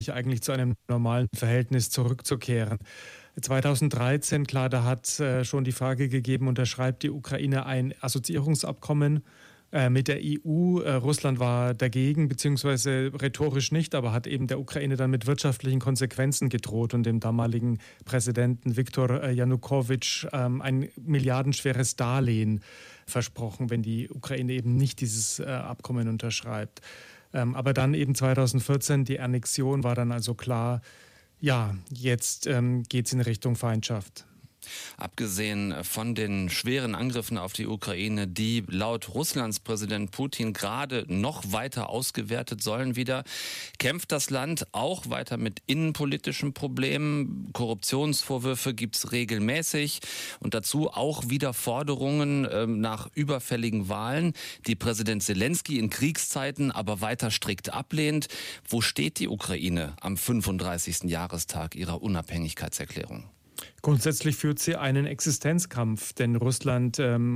eigentlich zu einem normalen Verhältnis zurückzukehren. 2013, klar, da hat schon die Frage gegeben, unterschreibt die Ukraine ein Assoziierungsabkommen mit der EU. Russland war dagegen, beziehungsweise rhetorisch nicht, aber hat eben der Ukraine dann mit wirtschaftlichen Konsequenzen gedroht und dem damaligen Präsidenten Viktor Janukowitsch ein milliardenschweres Darlehen versprochen, wenn die Ukraine eben nicht dieses Abkommen unterschreibt. Aber dann eben 2014, die Annexion, war dann also klar, ja, jetzt geht es in Richtung Feindschaft. Abgesehen von den schweren Angriffen auf die Ukraine, die laut Russlands Präsident Putin gerade noch weiter ausgewertet sollen wieder, kämpft das Land auch weiter mit innenpolitischen Problemen. Korruptionsvorwürfe gibt es regelmäßig und dazu auch wieder Forderungen nach überfälligen Wahlen, die Präsident Selenskyj in Kriegszeiten aber weiter strikt ablehnt. Wo steht die Ukraine am 35. Jahrestag ihrer Unabhängigkeitserklärung? Grundsätzlich führt sie einen Existenzkampf, denn Russland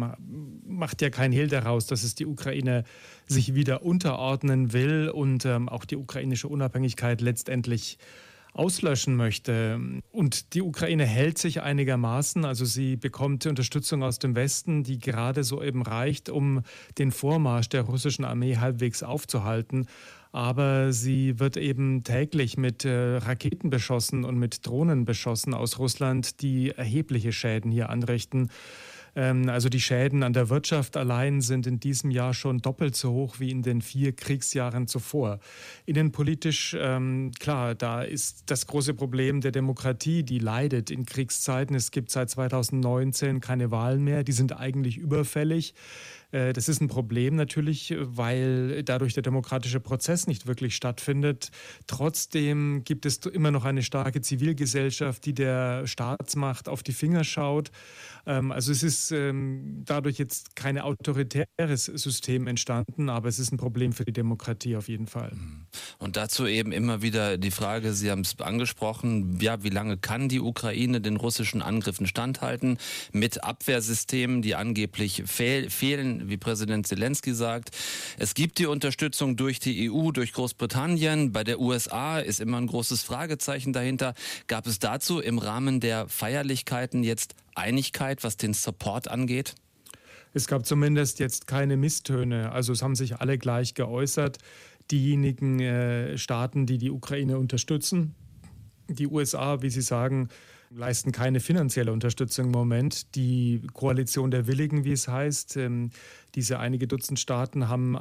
macht ja kein Hehl daraus, dass es die Ukraine sich wieder unterordnen will und auch die ukrainische Unabhängigkeit letztendlich auslöschen möchte. Und die Ukraine hält sich einigermaßen, also sie bekommt Unterstützung aus dem Westen, die gerade so eben reicht, um den Vormarsch der russischen Armee halbwegs aufzuhalten. Aber sie wird eben täglich mit Raketen beschossen und mit Drohnen beschossen aus Russland, die erhebliche Schäden hier anrichten. Also die Schäden an der Wirtschaft allein sind in diesem Jahr schon doppelt so hoch wie in den 4 Kriegsjahren zuvor. Innenpolitisch, klar, da ist das große Problem der Demokratie, die leidet in Kriegszeiten. Es gibt seit 2019 keine Wahlen mehr, die sind eigentlich überfällig. Das ist ein Problem natürlich, weil dadurch der demokratische Prozess nicht wirklich stattfindet. Trotzdem gibt es immer noch eine starke Zivilgesellschaft, die der Staatsmacht auf die Finger schaut. Also es ist dadurch jetzt kein autoritäres System entstanden, aber es ist ein Problem für die Demokratie auf jeden Fall. Und dazu eben immer wieder die Frage, Sie haben es angesprochen, ja, wie lange kann die Ukraine den russischen Angriffen standhalten mit Abwehrsystemen, die angeblich fehlen, wie Präsident Selenskyj sagt. Es gibt die Unterstützung durch die EU, durch Großbritannien. Bei der USA ist immer ein großes Fragezeichen dahinter. Gab es dazu im Rahmen der Feierlichkeiten jetzt Einigkeit, was den Support angeht? Es gab zumindest jetzt keine Misstöne. Also es haben sich alle gleich geäußert. Diejenigen Staaten, die die Ukraine unterstützen, die USA, wie Sie sagen, leisten keine finanzielle Unterstützung im Moment. Die Koalition der Willigen, wie es heißt, diese einige Dutzend Staaten haben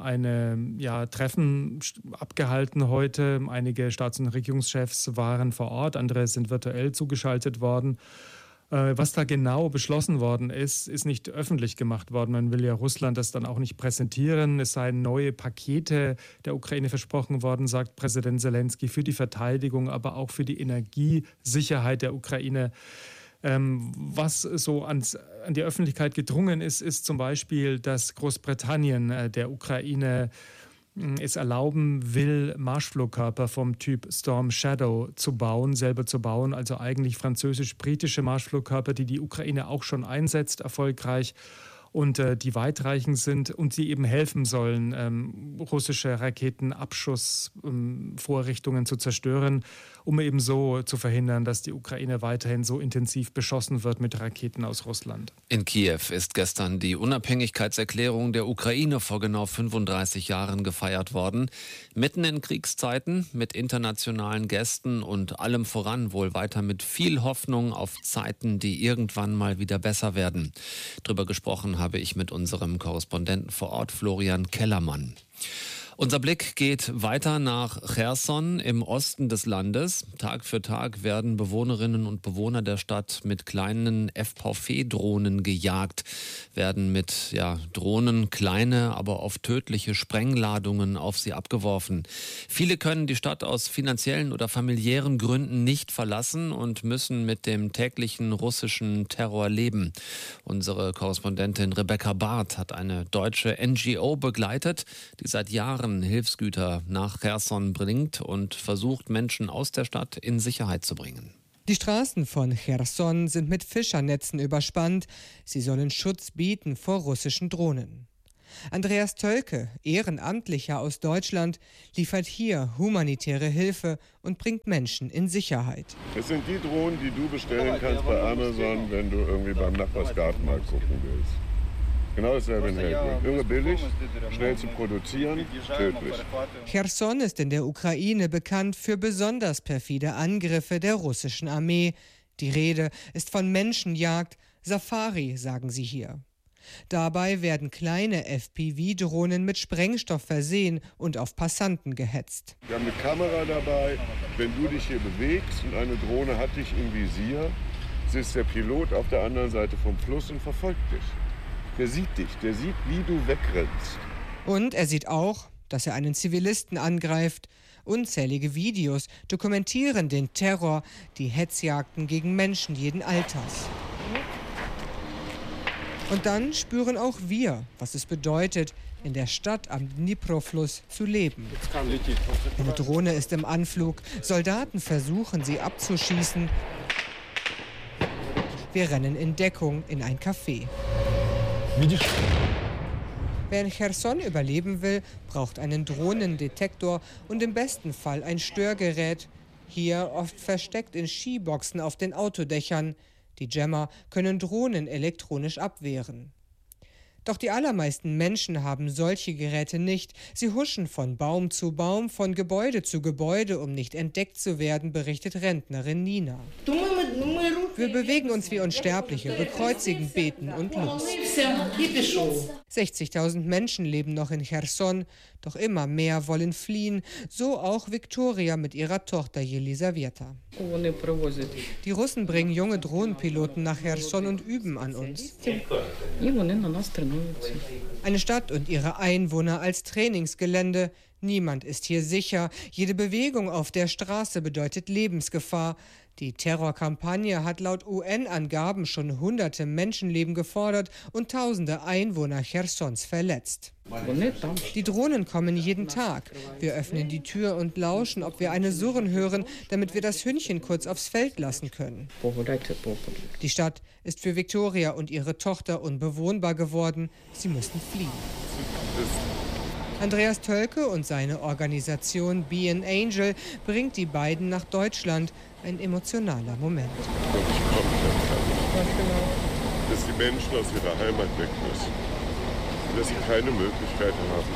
Treffen abgehalten heute. Einige Staats- und Regierungschefs waren vor Ort, andere sind virtuell zugeschaltet worden. Was da genau beschlossen worden ist, ist nicht öffentlich gemacht worden. Man will ja Russland das dann auch nicht präsentieren. Es seien neue Pakete der Ukraine versprochen worden, sagt Präsident Selenskyj, für die Verteidigung, aber auch für die Energiesicherheit der Ukraine. Was so an die Öffentlichkeit gedrungen ist, ist zum Beispiel, dass Großbritannien der Ukraine es erlauben will, Marschflugkörper vom Typ Storm Shadow selber zu bauen, also eigentlich französisch-britische Marschflugkörper, die die Ukraine auch schon einsetzt, erfolgreich und die weitreichend sind und die eben helfen sollen, russische Raketenabschussvorrichtungen zu zerstören, um eben so zu verhindern, dass die Ukraine weiterhin so intensiv beschossen wird mit Raketen aus Russland. In Kiew ist gestern die Unabhängigkeitserklärung der Ukraine vor genau 35 Jahren gefeiert worden. Mitten in Kriegszeiten, mit internationalen Gästen und allem voran wohl weiter mit viel Hoffnung auf Zeiten, die irgendwann mal wieder besser werden. Drüber gesprochen habe ich mit unserem Korrespondenten vor Ort, Florian Kellermann. Unser Blick geht weiter nach Cherson im Osten des Landes. Tag für Tag werden Bewohnerinnen und Bewohner der Stadt mit kleinen FPV-Drohnen gejagt, werden mit Drohnen kleine, aber oft tödliche Sprengladungen auf sie abgeworfen. Viele können die Stadt aus finanziellen oder familiären Gründen nicht verlassen und müssen mit dem täglichen russischen Terror leben. Unsere Korrespondentin Rebecca Barth hat eine deutsche NGO begleitet, die seit Jahren Hilfsgüter nach Cherson bringt und versucht, Menschen aus der Stadt in Sicherheit zu bringen. Die Straßen von Cherson sind mit Fischernetzen überspannt. Sie sollen Schutz bieten vor russischen Drohnen. Andreas Tölke, Ehrenamtlicher aus Deutschland, liefert hier humanitäre Hilfe und bringt Menschen in Sicherheit. Es sind die Drohnen, die du bestellen kannst bei Amazon, wenn du irgendwie beim Nachbarsgarten mal gucken willst. Genau dasselbe in Hellbrunn. Irre billig, schnell zu produzieren, tödlich. Cherson ist in der Ukraine bekannt für besonders perfide Angriffe der russischen Armee. Die Rede ist von Menschenjagd, Safari, sagen sie hier. Dabei werden kleine FPV-Drohnen mit Sprengstoff versehen und auf Passanten gehetzt. Wir haben eine Kamera dabei. Wenn du dich hier bewegst und eine Drohne hat dich im Visier, sitzt der Pilot auf der anderen Seite vom Fluss und verfolgt dich. Der sieht dich, der sieht, wie du wegrennst. Und er sieht auch, dass er einen Zivilisten angreift. Unzählige Videos dokumentieren den Terror, die Hetzjagden gegen Menschen jeden Alters. Und dann spüren auch wir, was es bedeutet, in der Stadt am Dnipro-Fluss zu leben. Eine Drohne ist im Anflug, Soldaten versuchen, sie abzuschießen. Wir rennen in Deckung in ein Café. Wer in Cherson überleben will, braucht einen Drohnendetektor und im besten Fall ein Störgerät. Hier oft versteckt in Skiboxen auf den Autodächern. Die Jammer können Drohnen elektronisch abwehren. Doch die allermeisten Menschen haben solche Geräte nicht. Sie huschen von Baum zu Baum, von Gebäude zu Gebäude, um nicht entdeckt zu werden, berichtet Rentnerin Nina. Wir bewegen uns wie Unsterbliche, bekreuzigen, beten und los. 60.000 Menschen leben noch in Cherson, doch immer mehr wollen fliehen, so auch Viktoria mit ihrer Tochter Jelisaweta. Die Russen bringen junge Drohnenpiloten nach Cherson und üben an uns. Eine Stadt und ihre Einwohner als Trainingsgelände. Niemand ist hier sicher. Jede Bewegung auf der Straße bedeutet Lebensgefahr. Die Terrorkampagne hat laut UN-Angaben schon hunderte Menschenleben gefordert und tausende Einwohner Chersons verletzt. Die Drohnen kommen jeden Tag. Wir öffnen die Tür und lauschen, ob wir eine Surren hören, damit wir das Hündchen kurz aufs Feld lassen können. Die Stadt ist für Viktoria und ihre Tochter unbewohnbar geworden. Sie müssen fliehen. Andreas Tölke und seine Organisation Be an Angel bringt die beiden nach Deutschland. Ein emotionaler Moment. Dass die Menschen aus ihrer Heimat weg müssen. Dass sie keine Möglichkeit haben,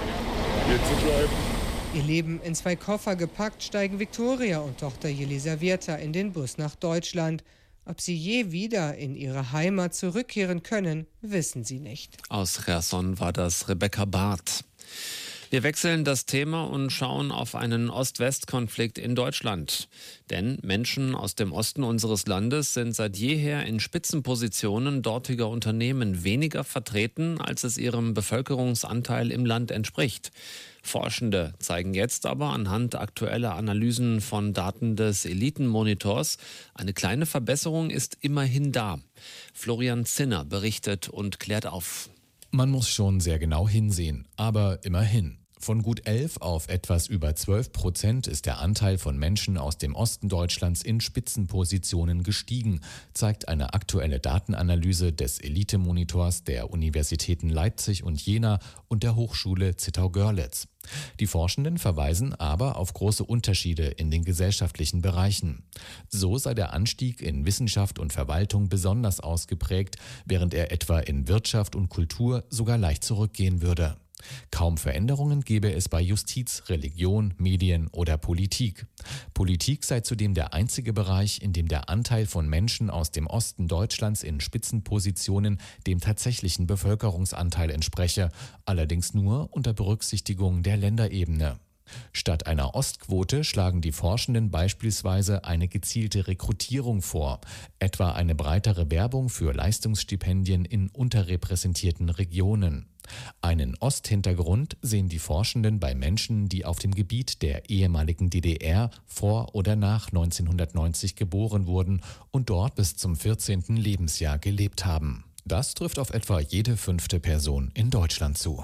hier zu bleiben. Ihr Leben in 2 Koffer gepackt, steigen Viktoria und Tochter Jelisaweta in den Bus nach Deutschland. Ob sie je wieder in ihre Heimat zurückkehren können, wissen sie nicht. Aus Cherson war das Rebecca Barth. Wir wechseln das Thema und schauen auf einen Ost-West-Konflikt in Deutschland. Denn Menschen aus dem Osten unseres Landes sind seit jeher in Spitzenpositionen dortiger Unternehmen weniger vertreten, als es ihrem Bevölkerungsanteil im Land entspricht. Forschende zeigen jetzt aber anhand aktueller Analysen von Daten des Elitenmonitors, eine kleine Verbesserung ist immerhin da. Florian Zinner berichtet und klärt auf. Man muss schon sehr genau hinsehen, aber immerhin. Von gut 11 auf etwas über 12% ist der Anteil von Menschen aus dem Osten Deutschlands in Spitzenpositionen gestiegen, zeigt eine aktuelle Datenanalyse des Elite-Monitors der Universitäten Leipzig und Jena und der Hochschule Zittau-Görlitz. Die Forschenden verweisen aber auf große Unterschiede in den gesellschaftlichen Bereichen. So sei der Anstieg in Wissenschaft und Verwaltung besonders ausgeprägt, während er etwa in Wirtschaft und Kultur sogar leicht zurückgehen würde. Kaum Veränderungen gäbe es bei Justiz, Religion, Medien oder Politik. Politik sei zudem der einzige Bereich, in dem der Anteil von Menschen aus dem Osten Deutschlands in Spitzenpositionen dem tatsächlichen Bevölkerungsanteil entspreche, allerdings nur unter Berücksichtigung der Länderebene. Statt einer Ostquote schlagen die Forschenden beispielsweise eine gezielte Rekrutierung vor, etwa eine breitere Werbung für Leistungsstipendien in unterrepräsentierten Regionen. Einen Osthintergrund sehen die Forschenden bei Menschen, die auf dem Gebiet der ehemaligen DDR vor oder nach 1990 geboren wurden und dort bis zum 14. Lebensjahr gelebt haben. Das trifft auf etwa jede 5. Person in Deutschland zu.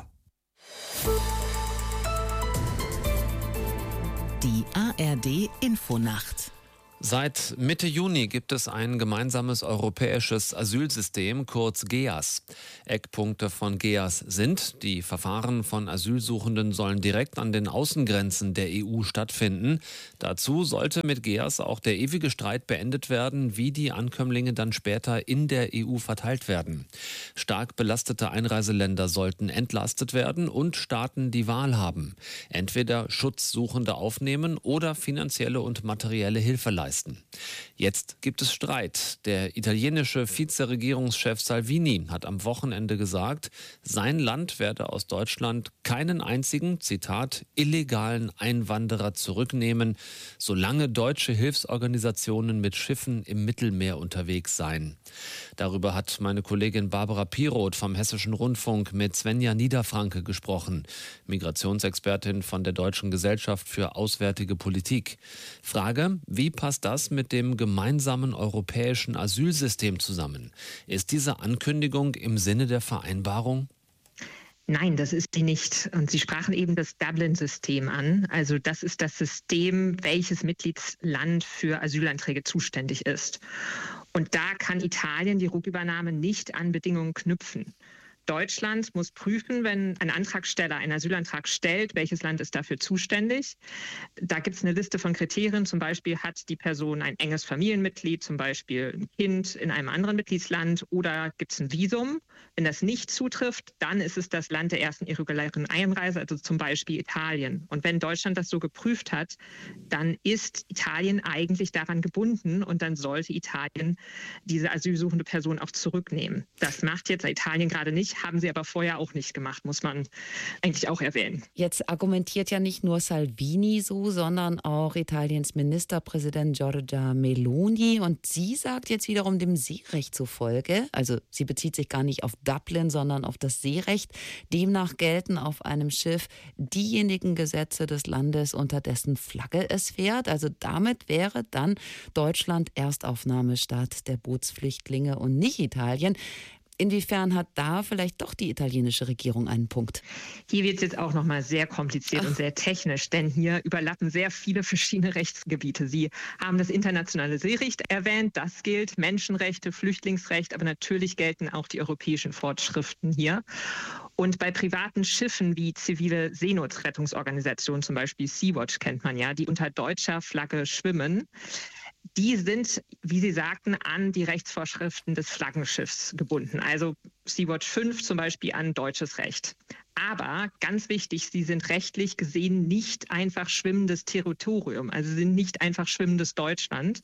Die ARD Infonacht. Seit Mitte Juni gibt es ein gemeinsames europäisches Asylsystem, kurz GEAS. Eckpunkte von GEAS sind: Die Verfahren von Asylsuchenden sollen direkt an den Außengrenzen der EU stattfinden. Dazu sollte mit GEAS auch der ewige Streit beendet werden, wie die Ankömmlinge dann später in der EU verteilt werden. Stark belastete Einreiseländer sollten entlastet werden und Staaten die Wahl haben: entweder Schutzsuchende aufnehmen oder finanzielle und materielle Hilfe leisten. Jetzt gibt es Streit. Der italienische Vizeregierungschef Salvini hat am Wochenende gesagt, sein Land werde aus Deutschland keinen einzigen, Zitat, illegalen Einwanderer zurücknehmen, solange deutsche Hilfsorganisationen mit Schiffen im Mittelmeer unterwegs seien. Darüber hat meine Kollegin Barbara Piroth vom Hessischen Rundfunk mit Svenja Niederfranke gesprochen, Migrationsexpertin von der Deutschen Gesellschaft für Auswärtige Politik. Frage: Wie passt das mit dem gemeinsamen europäischen Asylsystem zusammen? Ist diese Ankündigung im Sinne der Vereinbarung? Nein, das ist sie nicht. Und Sie sprachen eben das Dublin-System an. Also das ist das System, welches Mitgliedsland für Asylanträge zuständig ist. Und da kann Italien die Rückübernahme nicht an Bedingungen knüpfen. Deutschland muss prüfen, wenn ein Antragsteller einen Asylantrag stellt, welches Land ist dafür zuständig. Da gibt es eine Liste von Kriterien. Zum Beispiel hat die Person ein enges Familienmitglied, zum Beispiel ein Kind in einem anderen Mitgliedsland, oder gibt es ein Visum. Wenn das nicht zutrifft, dann ist es das Land der ersten irregulären Einreise, also zum Beispiel Italien. Und wenn Deutschland das so geprüft hat, dann ist Italien eigentlich daran gebunden und dann sollte Italien diese asylsuchende Person auch zurücknehmen. Das macht jetzt Italien gerade nicht, haben sie aber vorher auch nicht gemacht, muss man eigentlich auch erwähnen. Jetzt argumentiert ja nicht nur Salvini so, sondern auch Italiens Ministerpräsident Giorgia Meloni. Und sie sagt jetzt wiederum dem Seerecht zufolge, also sie bezieht sich gar nicht auf Dublin, sondern auf das Seerecht. Demnach gelten auf einem Schiff diejenigen Gesetze des Landes, unter dessen Flagge es fährt. Also damit wäre dann Deutschland Erstaufnahmestaat der Bootsflüchtlinge und nicht Italien. Inwiefern hat da vielleicht doch die italienische Regierung einen Punkt? Hier wird es jetzt auch nochmal sehr kompliziert und sehr technisch, denn hier überlappen sehr viele verschiedene Rechtsgebiete. Sie haben das internationale Seerecht erwähnt, das gilt, Menschenrechte, Flüchtlingsrecht, aber natürlich gelten auch die europäischen Vorschriften hier. Und bei privaten Schiffen wie zivile Seenotrettungsorganisationen, zum Beispiel Sea-Watch kennt man ja, die unter deutscher Flagge schwimmen, die sind, wie Sie sagten, an die Rechtsvorschriften des Flaggenschiffs gebunden. Also Sea-Watch 5 zum Beispiel an deutsches Recht. Aber ganz wichtig, sie sind rechtlich gesehen nicht einfach schwimmendes Territorium, also sind nicht einfach schwimmendes Deutschland.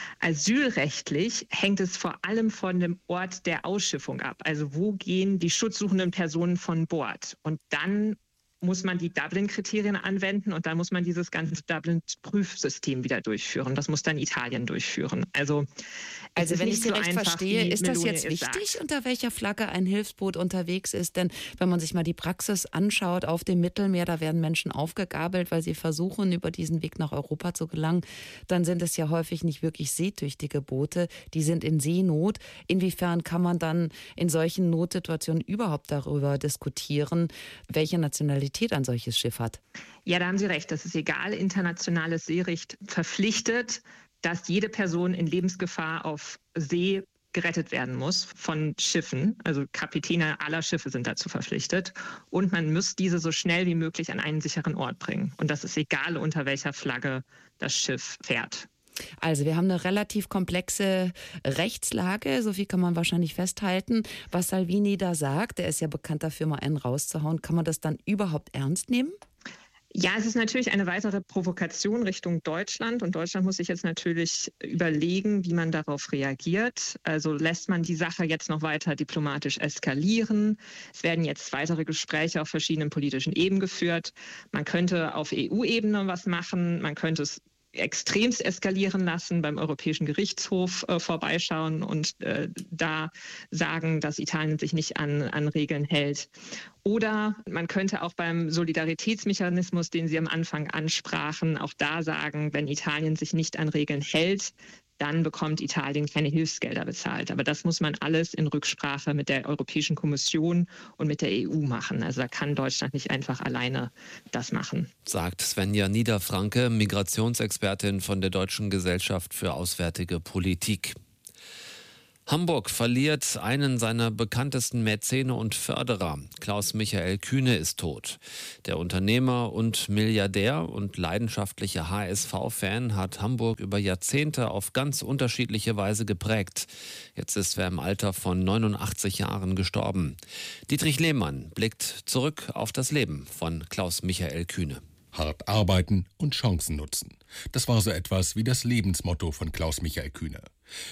Asylrechtlich hängt es vor allem von dem Ort der Ausschiffung ab. Also wo gehen die schutzsuchenden Personen von Bord? Und dann muss man die Dublin-Kriterien anwenden und dann muss man dieses ganze Dublin-Prüfsystem wieder durchführen. Das muss dann Italien durchführen. Also wenn ich Sie recht verstehe, ist das jetzt wichtig, unter welcher Flagge ein Hilfsboot unterwegs ist? Denn wenn man sich mal die Praxis anschaut auf dem Mittelmeer, da werden Menschen aufgegabelt, weil sie versuchen, über diesen Weg nach Europa zu gelangen. Dann sind es ja häufig nicht wirklich seetüchtige Boote, die sind in Seenot. Inwiefern kann man dann in solchen Notsituationen überhaupt darüber diskutieren, welche Nationalität ein solches Schiff hat? Ja, da haben Sie recht. Das ist egal. Internationales Seerecht verpflichtet, dass jede Person in Lebensgefahr auf See gerettet werden muss von Schiffen. Also Kapitäne aller Schiffe sind dazu verpflichtet. Und man muss diese so schnell wie möglich an einen sicheren Ort bringen. Und das ist egal, unter welcher Flagge das Schiff fährt. Also wir haben eine relativ komplexe Rechtslage, so viel kann man wahrscheinlich festhalten. Was Salvini da sagt, der ist ja bekannt dafür, mal einen rauszuhauen, kann man das dann überhaupt ernst nehmen? Ja, es ist natürlich eine weitere Provokation Richtung Deutschland und Deutschland muss sich jetzt natürlich überlegen, wie man darauf reagiert. Also lässt man die Sache jetzt noch weiter diplomatisch eskalieren. Es werden jetzt weitere Gespräche auf verschiedenen politischen Ebenen geführt. Man könnte auf EU-Ebene was machen, man könnte es extremst eskalieren lassen, beim Europäischen Gerichtshof vorbeischauen und da sagen, dass Italien sich nicht an Regeln hält. Oder man könnte auch beim Solidaritätsmechanismus, den Sie am Anfang ansprachen, auch da sagen, wenn Italien sich nicht an Regeln hält, dann bekommt Italien keine Hilfsgelder bezahlt. Aber das muss man alles in Rücksprache mit der Europäischen Kommission und mit der EU machen. Also da kann Deutschland nicht einfach alleine das machen. Sagt Svenja Niederfranke, Migrationsexpertin von der Deutschen Gesellschaft für Auswärtige Politik. Hamburg verliert einen seiner bekanntesten Mäzene und Förderer. Klaus-Michael Kühne ist tot. Der Unternehmer und Milliardär und leidenschaftliche HSV-Fan hat Hamburg über Jahrzehnte auf ganz unterschiedliche Weise geprägt. Jetzt ist er im Alter von 89 Jahren gestorben. Dietrich Lehmann blickt zurück auf das Leben von Klaus-Michael Kühne. Hart arbeiten und Chancen nutzen. Das war so etwas wie das Lebensmotto von Klaus-Michael Kühne.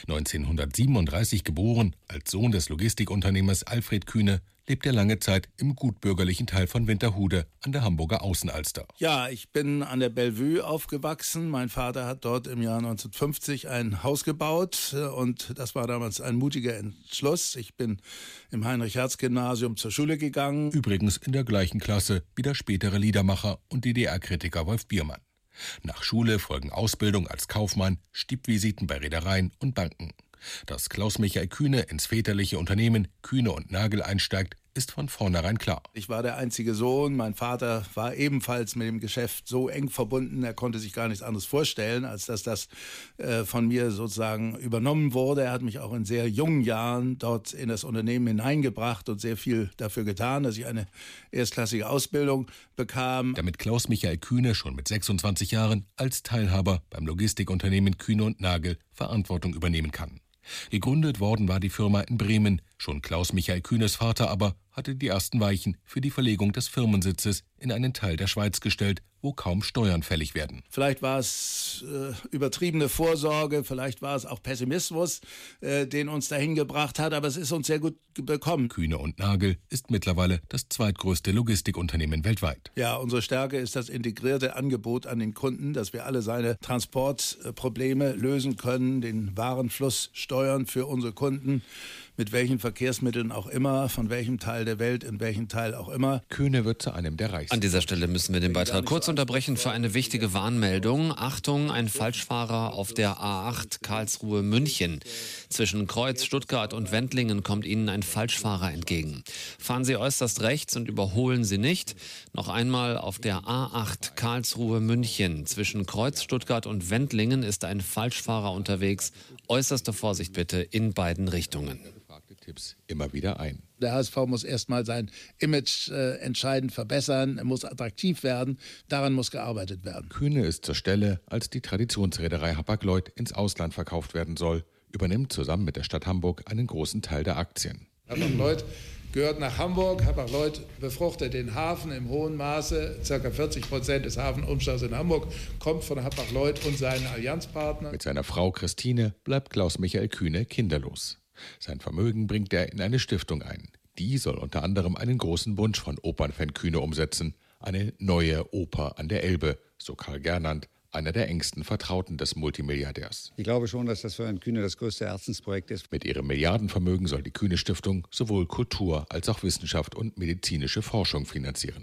1937 geboren, als Sohn des Logistikunternehmers Alfred Kühne, lebt er lange Zeit im gutbürgerlichen Teil von Winterhude an der Hamburger Außenalster. Ja, ich bin an der Bellevue aufgewachsen. Mein Vater hat dort im Jahr 1950 ein Haus gebaut und das war damals ein mutiger Entschluss. Ich bin im Heinrich-Hertz-Gymnasium zur Schule gegangen. Übrigens in der gleichen Klasse wie der spätere Liedermacher und DDR-Kritiker Wolf Biermann. Nach Schule folgen Ausbildung als Kaufmann, Stippvisiten bei Reedereien und Banken. Dass Klaus-Michael Kühne ins väterliche Unternehmen Kühne und Nagel einsteigt, ist von vornherein klar. Ich war der einzige Sohn. Mein Vater war ebenfalls mit dem Geschäft so eng verbunden, er konnte sich gar nichts anderes vorstellen, als dass das von mir sozusagen übernommen wurde. Er hat mich auch in sehr jungen Jahren dort in das Unternehmen hineingebracht und sehr viel dafür getan, dass ich eine erstklassige Ausbildung bekam. Damit Klaus-Michael Kühne schon mit 26 Jahren als Teilhaber beim Logistikunternehmen Kühne und Nagel Verantwortung übernehmen kann. Gegründet worden war die Firma in Bremen. Schon Klaus-Michael Kühnes Vater aber hatte die ersten Weichen für die Verlegung des Firmensitzes in einen Teil der Schweiz gestellt, wo kaum Steuern fällig werden. Vielleicht war es übertriebene Vorsorge, vielleicht war es auch Pessimismus, den uns dahin gebracht hat, aber es ist uns sehr gut bekommen. Kühne und Nagel ist mittlerweile das zweitgrößte Logistikunternehmen weltweit. Ja, unsere Stärke ist das integrierte Angebot an den Kunden, dass wir alle seine Transportprobleme lösen können, den Warenfluss steuern für unsere Kunden, mit welchen Verkehrsmitteln auch immer, von welchem Teil der Welt, in welchem Teil auch immer. Kühne wird zu einem der reichsten. An dieser Stelle müssen wir den Beitrag kurz unterbrechen für eine wichtige Warnmeldung. Achtung, ein Falschfahrer auf der A8 Karlsruhe-München. Zwischen Kreuz, Stuttgart und Wendlingen kommt Ihnen ein Falschfahrer entgegen. Fahren Sie äußerst rechts und überholen Sie nicht. Noch einmal auf der A8 Karlsruhe-München. Zwischen Kreuz, Stuttgart und Wendlingen ist ein Falschfahrer unterwegs. Äußerste Vorsicht bitte in beiden Richtungen. Tipps immer wieder ein. Der HSV muss erstmal sein Image entscheidend verbessern, er muss attraktiv werden, daran muss gearbeitet werden. Kühne ist zur Stelle, als die Traditionsreederei Hapag-Lloyd ins Ausland verkauft werden soll, übernimmt zusammen mit der Stadt Hamburg einen großen Teil der Aktien. Hapag-Lloyd gehört nach Hamburg. Hapag-Lloyd befruchtet den Hafen im hohen Maße. Ca. 40% des Hafenumschlags in Hamburg kommt von Hapag-Lloyd und seinen Allianzpartnern. Mit seiner Frau Christine bleibt Klaus-Michael Kühne kinderlos. Sein Vermögen bringt er in eine Stiftung ein. Die soll unter anderem einen großen Wunsch von Opernfan Kühne umsetzen. Eine neue Oper an der Elbe, so Karl Gernand, einer der engsten Vertrauten des Multimilliardärs. Ich glaube schon, dass das für Herrn Kühne das größte Herzensprojekt ist. Mit ihrem Milliardenvermögen soll die Kühne Stiftung sowohl Kultur als auch Wissenschaft und medizinische Forschung finanzieren.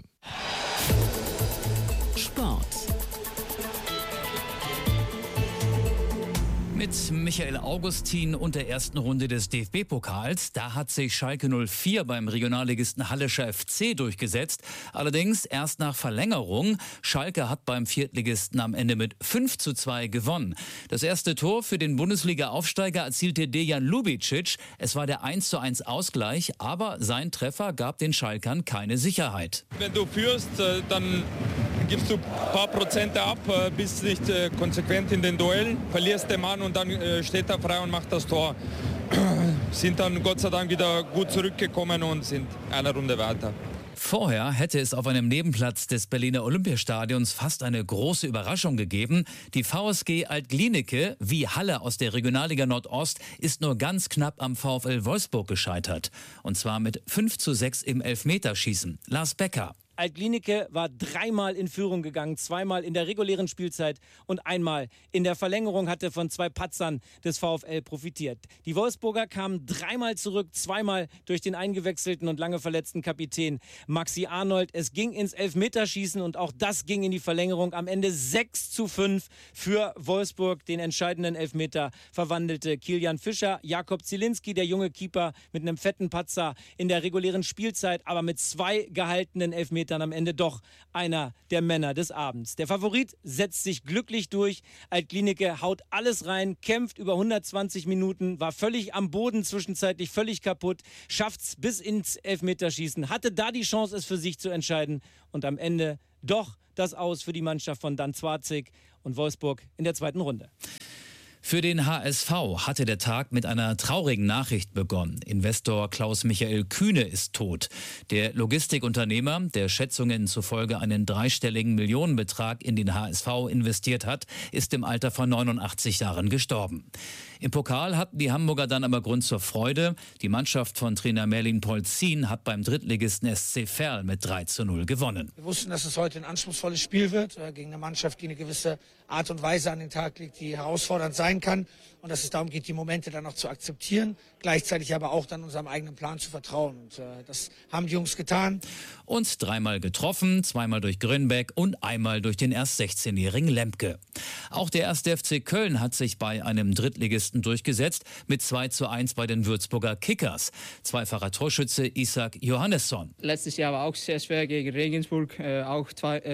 Sport. Mit Michael Augustin und der ersten Runde des DFB-Pokals. Da hat sich Schalke 04 beim Regionalligisten Hallischer FC durchgesetzt. Allerdings erst nach Verlängerung. Schalke hat beim Viertligisten am Ende mit 5:2 gewonnen. Das erste Tor für den Bundesliga-Aufsteiger erzielte Dejan Lubicic. Es war der 1:1 Ausgleich, aber sein Treffer gab den Schalkern keine Sicherheit. Wenn du führst, dann gibst du ein paar Prozente ab, bist nicht konsequent in den Duellen, verlierst den Mann und dann steht er frei und macht das Tor. Sind dann Gott sei Dank wieder gut zurückgekommen und sind eine Runde weiter. Vorher hätte es auf einem Nebenplatz des Berliner Olympiastadions fast eine große Überraschung gegeben. Die VSG Alt-Glienicke, wie Halle aus der Regionalliga Nordost, ist nur ganz knapp am VfL Wolfsburg gescheitert. Und zwar mit 5:6 im Elfmeterschießen. Lars Becker. Alt-Glienicke war 3-mal in Führung gegangen, 2-mal in der regulären Spielzeit und 1-mal in der Verlängerung, hatte von 2 Patzern des VfL profitiert. Die Wolfsburger kamen 3-mal zurück, 2-mal durch den eingewechselten und lange verletzten Kapitän Maxi Arnold. Es ging ins Elfmeterschießen und auch das ging in die Verlängerung. Am Ende 6:5 für Wolfsburg. Den entscheidenden Elfmeter verwandelte Kilian Fischer. Jakob Zielinski, der junge Keeper, mit einem fetten Patzer in der regulären Spielzeit, aber mit 2 gehaltenen Elfmetern am Ende doch einer der Männer des Abends. Der Favorit setzt sich glücklich durch. Alt-Glienicke haut alles rein, kämpft über 120 Minuten, war völlig am Boden, zwischenzeitlich völlig kaputt, schafft's bis ins Elfmeterschießen, hatte da die Chance, es für sich zu entscheiden und am Ende doch das Aus für die Mannschaft von Dan Zwarzig und Wolfsburg in der zweiten Runde. Für den HSV hatte der Tag mit einer traurigen Nachricht begonnen. Investor Klaus-Michael Kühne ist tot. Der Logistikunternehmer, der Schätzungen zufolge einen 3-stelligen Millionenbetrag in den HSV investiert hat, ist im Alter von 89 Jahren gestorben. Im Pokal hatten die Hamburger dann aber Grund zur Freude. Die Mannschaft von Trainer Merlin Polzin hat beim Drittligisten SC Verl mit 3:0 gewonnen. Wir wussten, dass es heute ein anspruchsvolles Spiel wird, gegen eine Mannschaft, die eine gewisse Art und Weise an den Tag legt, die herausfordernd sein kann. Und dass es darum geht, die Momente dann noch zu akzeptieren, gleichzeitig aber auch dann unserem eigenen Plan zu vertrauen. Und das haben die Jungs getan. Und 3-mal getroffen, 2-mal durch Grünbeck und 1-mal durch den erst 16-jährigen Lemke. Auch der 1. FC Köln hat sich bei einem Drittligisten durchgesetzt mit 2:1 bei den Würzburger Kickers. Zweifacher Torschütze Isaac Johannesson. Letztes Jahr war auch sehr schwer gegen Regensburg, auch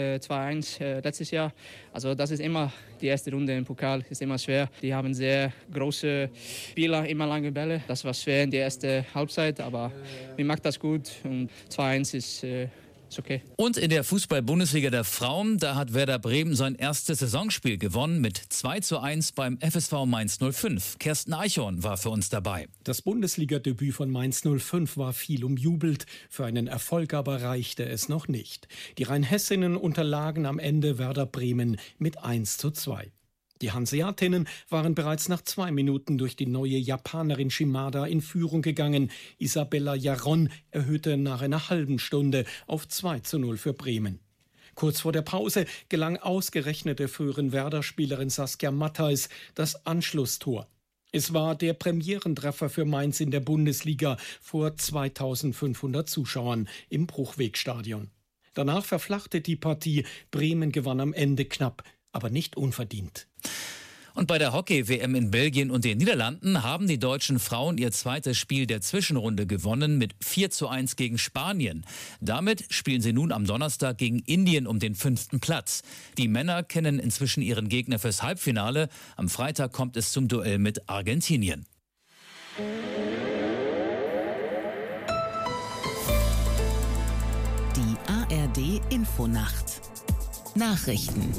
2:1 letztes Jahr. Also das ist immer die erste Runde im Pokal, ist immer schwer. Die haben sehr große Spieler, immer lange Bälle. Das war schwer in der ersten Halbzeit, aber mir macht das gut und 2:1 ist okay. Und in der Fußball-Bundesliga der Frauen, da hat Werder Bremen sein erstes Saisonspiel gewonnen mit 2:1 beim FSV Mainz 05. Kersten Eichhorn war für uns dabei. Das Bundesliga-Debüt von Mainz 05 war viel umjubelt. Für einen Erfolg aber reichte es noch nicht. Die Rheinhessinnen unterlagen am Ende Werder Bremen mit 1:2. Die Hanseatinnen waren bereits nach 2 Minuten durch die neue Japanerin Shimada in Führung gegangen. Isabella Jaron erhöhte nach einer halben Stunde auf 2:0 für Bremen. Kurz vor der Pause gelang ausgerechnet der früheren Werder-Spielerin Saskia Matthijs das Anschlusstor. Es war der Premierentreffer für Mainz in der Bundesliga vor 2500 Zuschauern im Bruchwegstadion. Danach verflachte die Partie. Bremen gewann am Ende knapp, aber nicht unverdient. Und bei der Hockey-WM in Belgien und den Niederlanden haben die deutschen Frauen ihr zweites Spiel der Zwischenrunde gewonnen mit 4:1 gegen Spanien. Damit spielen sie nun am Donnerstag gegen Indien um den 5. Platz. Die Männer kennen inzwischen ihren Gegner fürs Halbfinale. Am Freitag kommt es zum Duell mit Argentinien. Die ARD-Infonacht. Nachrichten.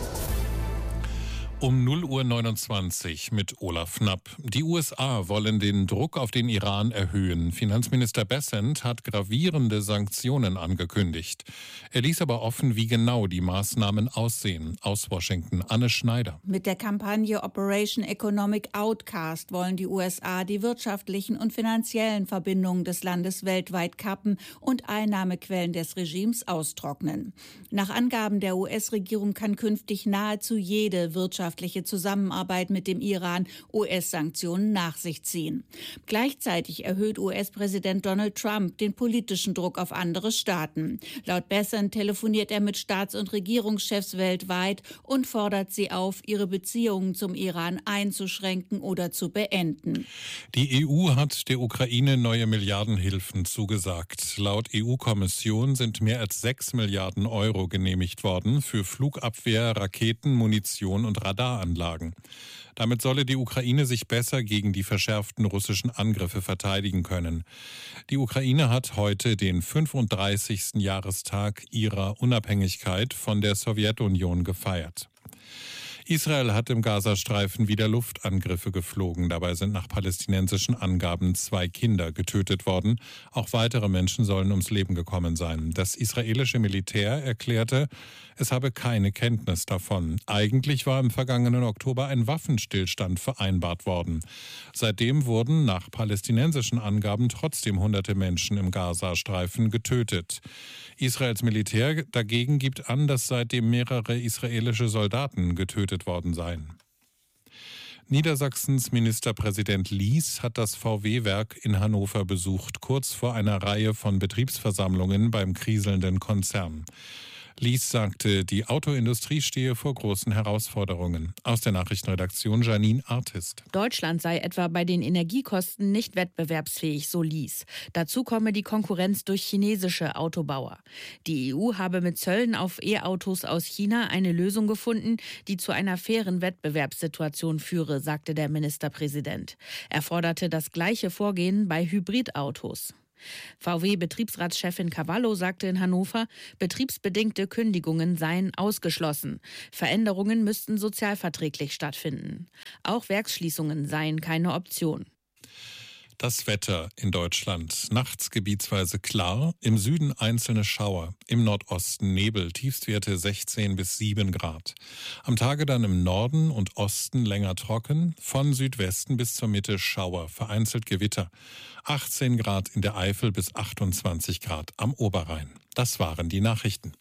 Um 0:29 Uhr mit Olaf Knapp. Die USA wollen den Druck auf den Iran erhöhen. Finanzminister Bessent hat gravierende Sanktionen angekündigt. Er ließ aber offen, wie genau die Maßnahmen aussehen. Aus Washington, Anne Schneider. Mit der Kampagne Operation Economic Outcast wollen die USA die wirtschaftlichen und finanziellen Verbindungen des Landes weltweit kappen und Einnahmequellen des Regimes austrocknen. Nach Angaben der US-Regierung kann künftig nahezu jede wirtschaftliche Zusammenarbeit mit dem Iran US-Sanktionen nach sich ziehen. Gleichzeitig erhöht US-Präsident Donald Trump den politischen Druck auf andere Staaten. Laut Bessent telefoniert er mit Staats- und Regierungschefs weltweit und fordert sie auf, ihre Beziehungen zum Iran einzuschränken oder zu beenden. Die EU hat der Ukraine neue Milliardenhilfen zugesagt. Laut EU-Kommission sind mehr als 6 Milliarden Euro genehmigt worden für Flugabwehr, Raketen, Munition und Radaranlagen. Damit solle die Ukraine sich besser gegen die verschärften russischen Angriffe verteidigen können. Die Ukraine hat heute den 35. Jahrestag ihrer Unabhängigkeit von der Sowjetunion gefeiert. Israel hat im Gazastreifen wieder Luftangriffe geflogen. Dabei sind nach palästinensischen Angaben 2 Kinder getötet worden. Auch weitere Menschen sollen ums Leben gekommen sein. Das israelische Militär erklärte, es habe keine Kenntnis davon. Eigentlich war im vergangenen Oktober ein Waffenstillstand vereinbart worden. Seitdem wurden nach palästinensischen Angaben trotzdem hunderte Menschen im Gazastreifen getötet. Israels Militär dagegen gibt an, dass seitdem mehrere israelische Soldaten getötet worden seien. Niedersachsens Ministerpräsident Lies hat das VW-Werk in Hannover besucht, kurz vor einer Reihe von Betriebsversammlungen beim kriselnden Konzern. Lies sagte, die Autoindustrie stehe vor großen Herausforderungen. Aus der Nachrichtenredaktion Janine Artist. Deutschland sei etwa bei den Energiekosten nicht wettbewerbsfähig, so Lies. Dazu komme die Konkurrenz durch chinesische Autobauer. Die EU habe mit Zöllen auf E-Autos aus China eine Lösung gefunden, die zu einer fairen Wettbewerbssituation führe, sagte der Ministerpräsident. Er forderte das gleiche Vorgehen bei Hybridautos. VW-Betriebsratschefin Cavallo sagte in Hannover, betriebsbedingte Kündigungen seien ausgeschlossen. Veränderungen müssten sozialverträglich stattfinden. Auch Werksschließungen seien keine Option. Das Wetter in Deutschland. Nachts gebietsweise klar, im Süden einzelne Schauer, im Nordosten Nebel, Tiefstwerte 16 bis 7 Grad. Am Tage dann im Norden und Osten länger trocken, von Südwesten bis zur Mitte Schauer, vereinzelt Gewitter. 18 Grad in der Eifel bis 28 Grad am Oberrhein. Das waren die Nachrichten.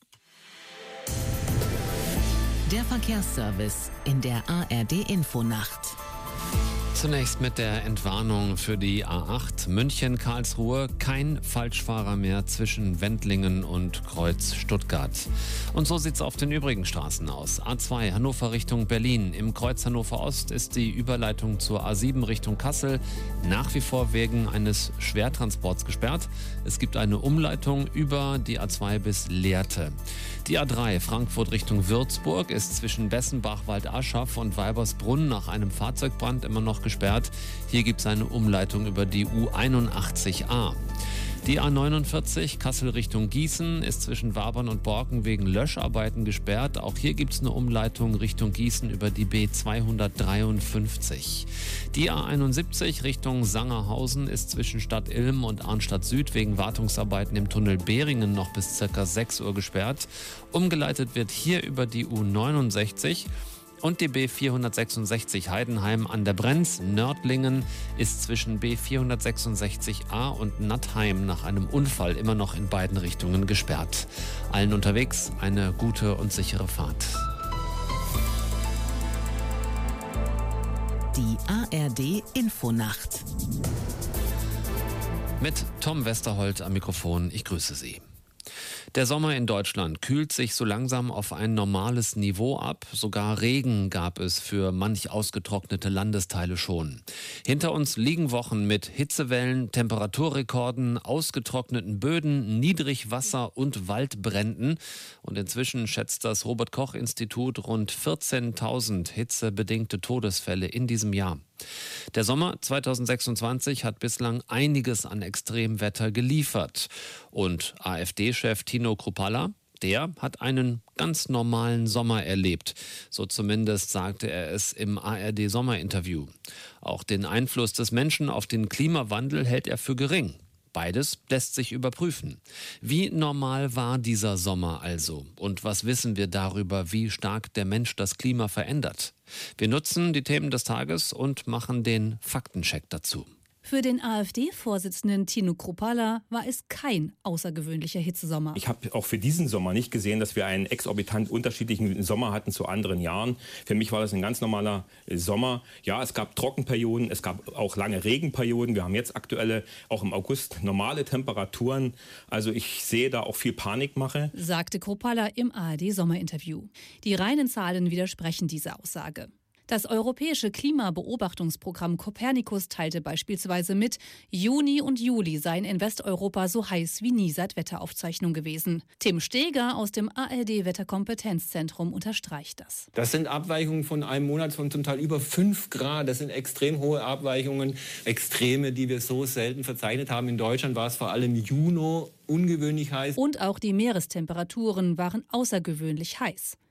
Der Verkehrsservice in der ARD-Infonacht. Zunächst mit der Entwarnung für die A8 München-Karlsruhe. Kein Falschfahrer mehr zwischen Wendlingen und Kreuz Stuttgart. Und so sieht es auf den übrigen Straßen aus. A2 Hannover Richtung Berlin. Im Kreuz Hannover Ost ist die Überleitung zur A7 Richtung Kassel nach wie vor wegen eines Schwertransports gesperrt. Es gibt eine Umleitung über die A2 bis Lehrte. Die A3 Frankfurt Richtung Würzburg ist zwischen Bessenbach, Waldaschaf und Weibersbrunn nach einem Fahrzeugbrand immer noch gesperrt. Hier gibt es eine Umleitung über die U81a. Die A49 Kassel Richtung Gießen ist zwischen Wabern und Borken wegen Löscharbeiten gesperrt. Auch hier gibt es eine Umleitung Richtung Gießen über die B253. Die A71 Richtung Sangerhausen ist zwischen Stadt Ilm und Arnstadt Süd wegen Wartungsarbeiten im Tunnel Behringen noch bis ca. 6 Uhr gesperrt. Umgeleitet wird hier über die U69. Und die B466 Heidenheim an der Brenz, Nördlingen, ist zwischen B466a und Nattheim nach einem Unfall immer noch in beiden Richtungen gesperrt. Allen unterwegs eine gute und sichere Fahrt. Die ARD Infonacht. Mit Tom Westerholt am Mikrofon, ich grüße Sie. Der Sommer in Deutschland kühlt sich so langsam auf ein normales Niveau ab. Sogar Regen gab es für manch ausgetrocknete Landesteile schon. Hinter uns liegen Wochen mit Hitzewellen, Temperaturrekorden, ausgetrockneten Böden, Niedrigwasser und Waldbränden. Und inzwischen schätzt das Robert-Koch-Institut rund 14.000 hitzebedingte Todesfälle in diesem Jahr. Der Sommer 2026 hat bislang einiges an Extremwetter geliefert. Und AfD-Chef Tino Kruppalla, der hat einen ganz normalen Sommer erlebt. So zumindest sagte er es im ARD-Sommerinterview. Auch den Einfluss des Menschen auf den Klimawandel hält er für gering. Beides lässt sich überprüfen. Wie normal war dieser Sommer also? Und was wissen wir darüber, wie stark der Mensch das Klima verändert? Wir nutzen die Themen des Tages und machen den Faktencheck dazu. Für den AfD-Vorsitzenden Tino Kruppalla war es kein außergewöhnlicher Hitzesommer. Ich habe auch für diesen Sommer nicht gesehen, dass wir einen exorbitant unterschiedlichen Sommer hatten zu anderen Jahren. Für mich war das ein ganz normaler Sommer. Ja, es gab Trockenperioden, es gab auch lange Regenperioden. Wir haben jetzt aktuelle, auch im August, normale Temperaturen. Also ich sehe da auch viel Panikmache, sagte Kruppalla im ARD-Sommerinterview. Die reinen Zahlen widersprechen dieser Aussage. Das europäische Klimabeobachtungsprogramm Copernicus teilte beispielsweise mit, Juni und Juli seien in Westeuropa so heiß wie nie seit Wetteraufzeichnung gewesen. Tim Steger aus dem ARD-Wetterkompetenzzentrum unterstreicht das. Das sind Abweichungen von einem Monat von zum Teil über 5 Grad. Das sind extrem hohe Abweichungen, Extreme, die wir so selten verzeichnet haben. In Deutschland war es vor allem Juni ungewöhnlich heiß. Und auch die Meerestemperaturen waren außergewöhnlich heiß.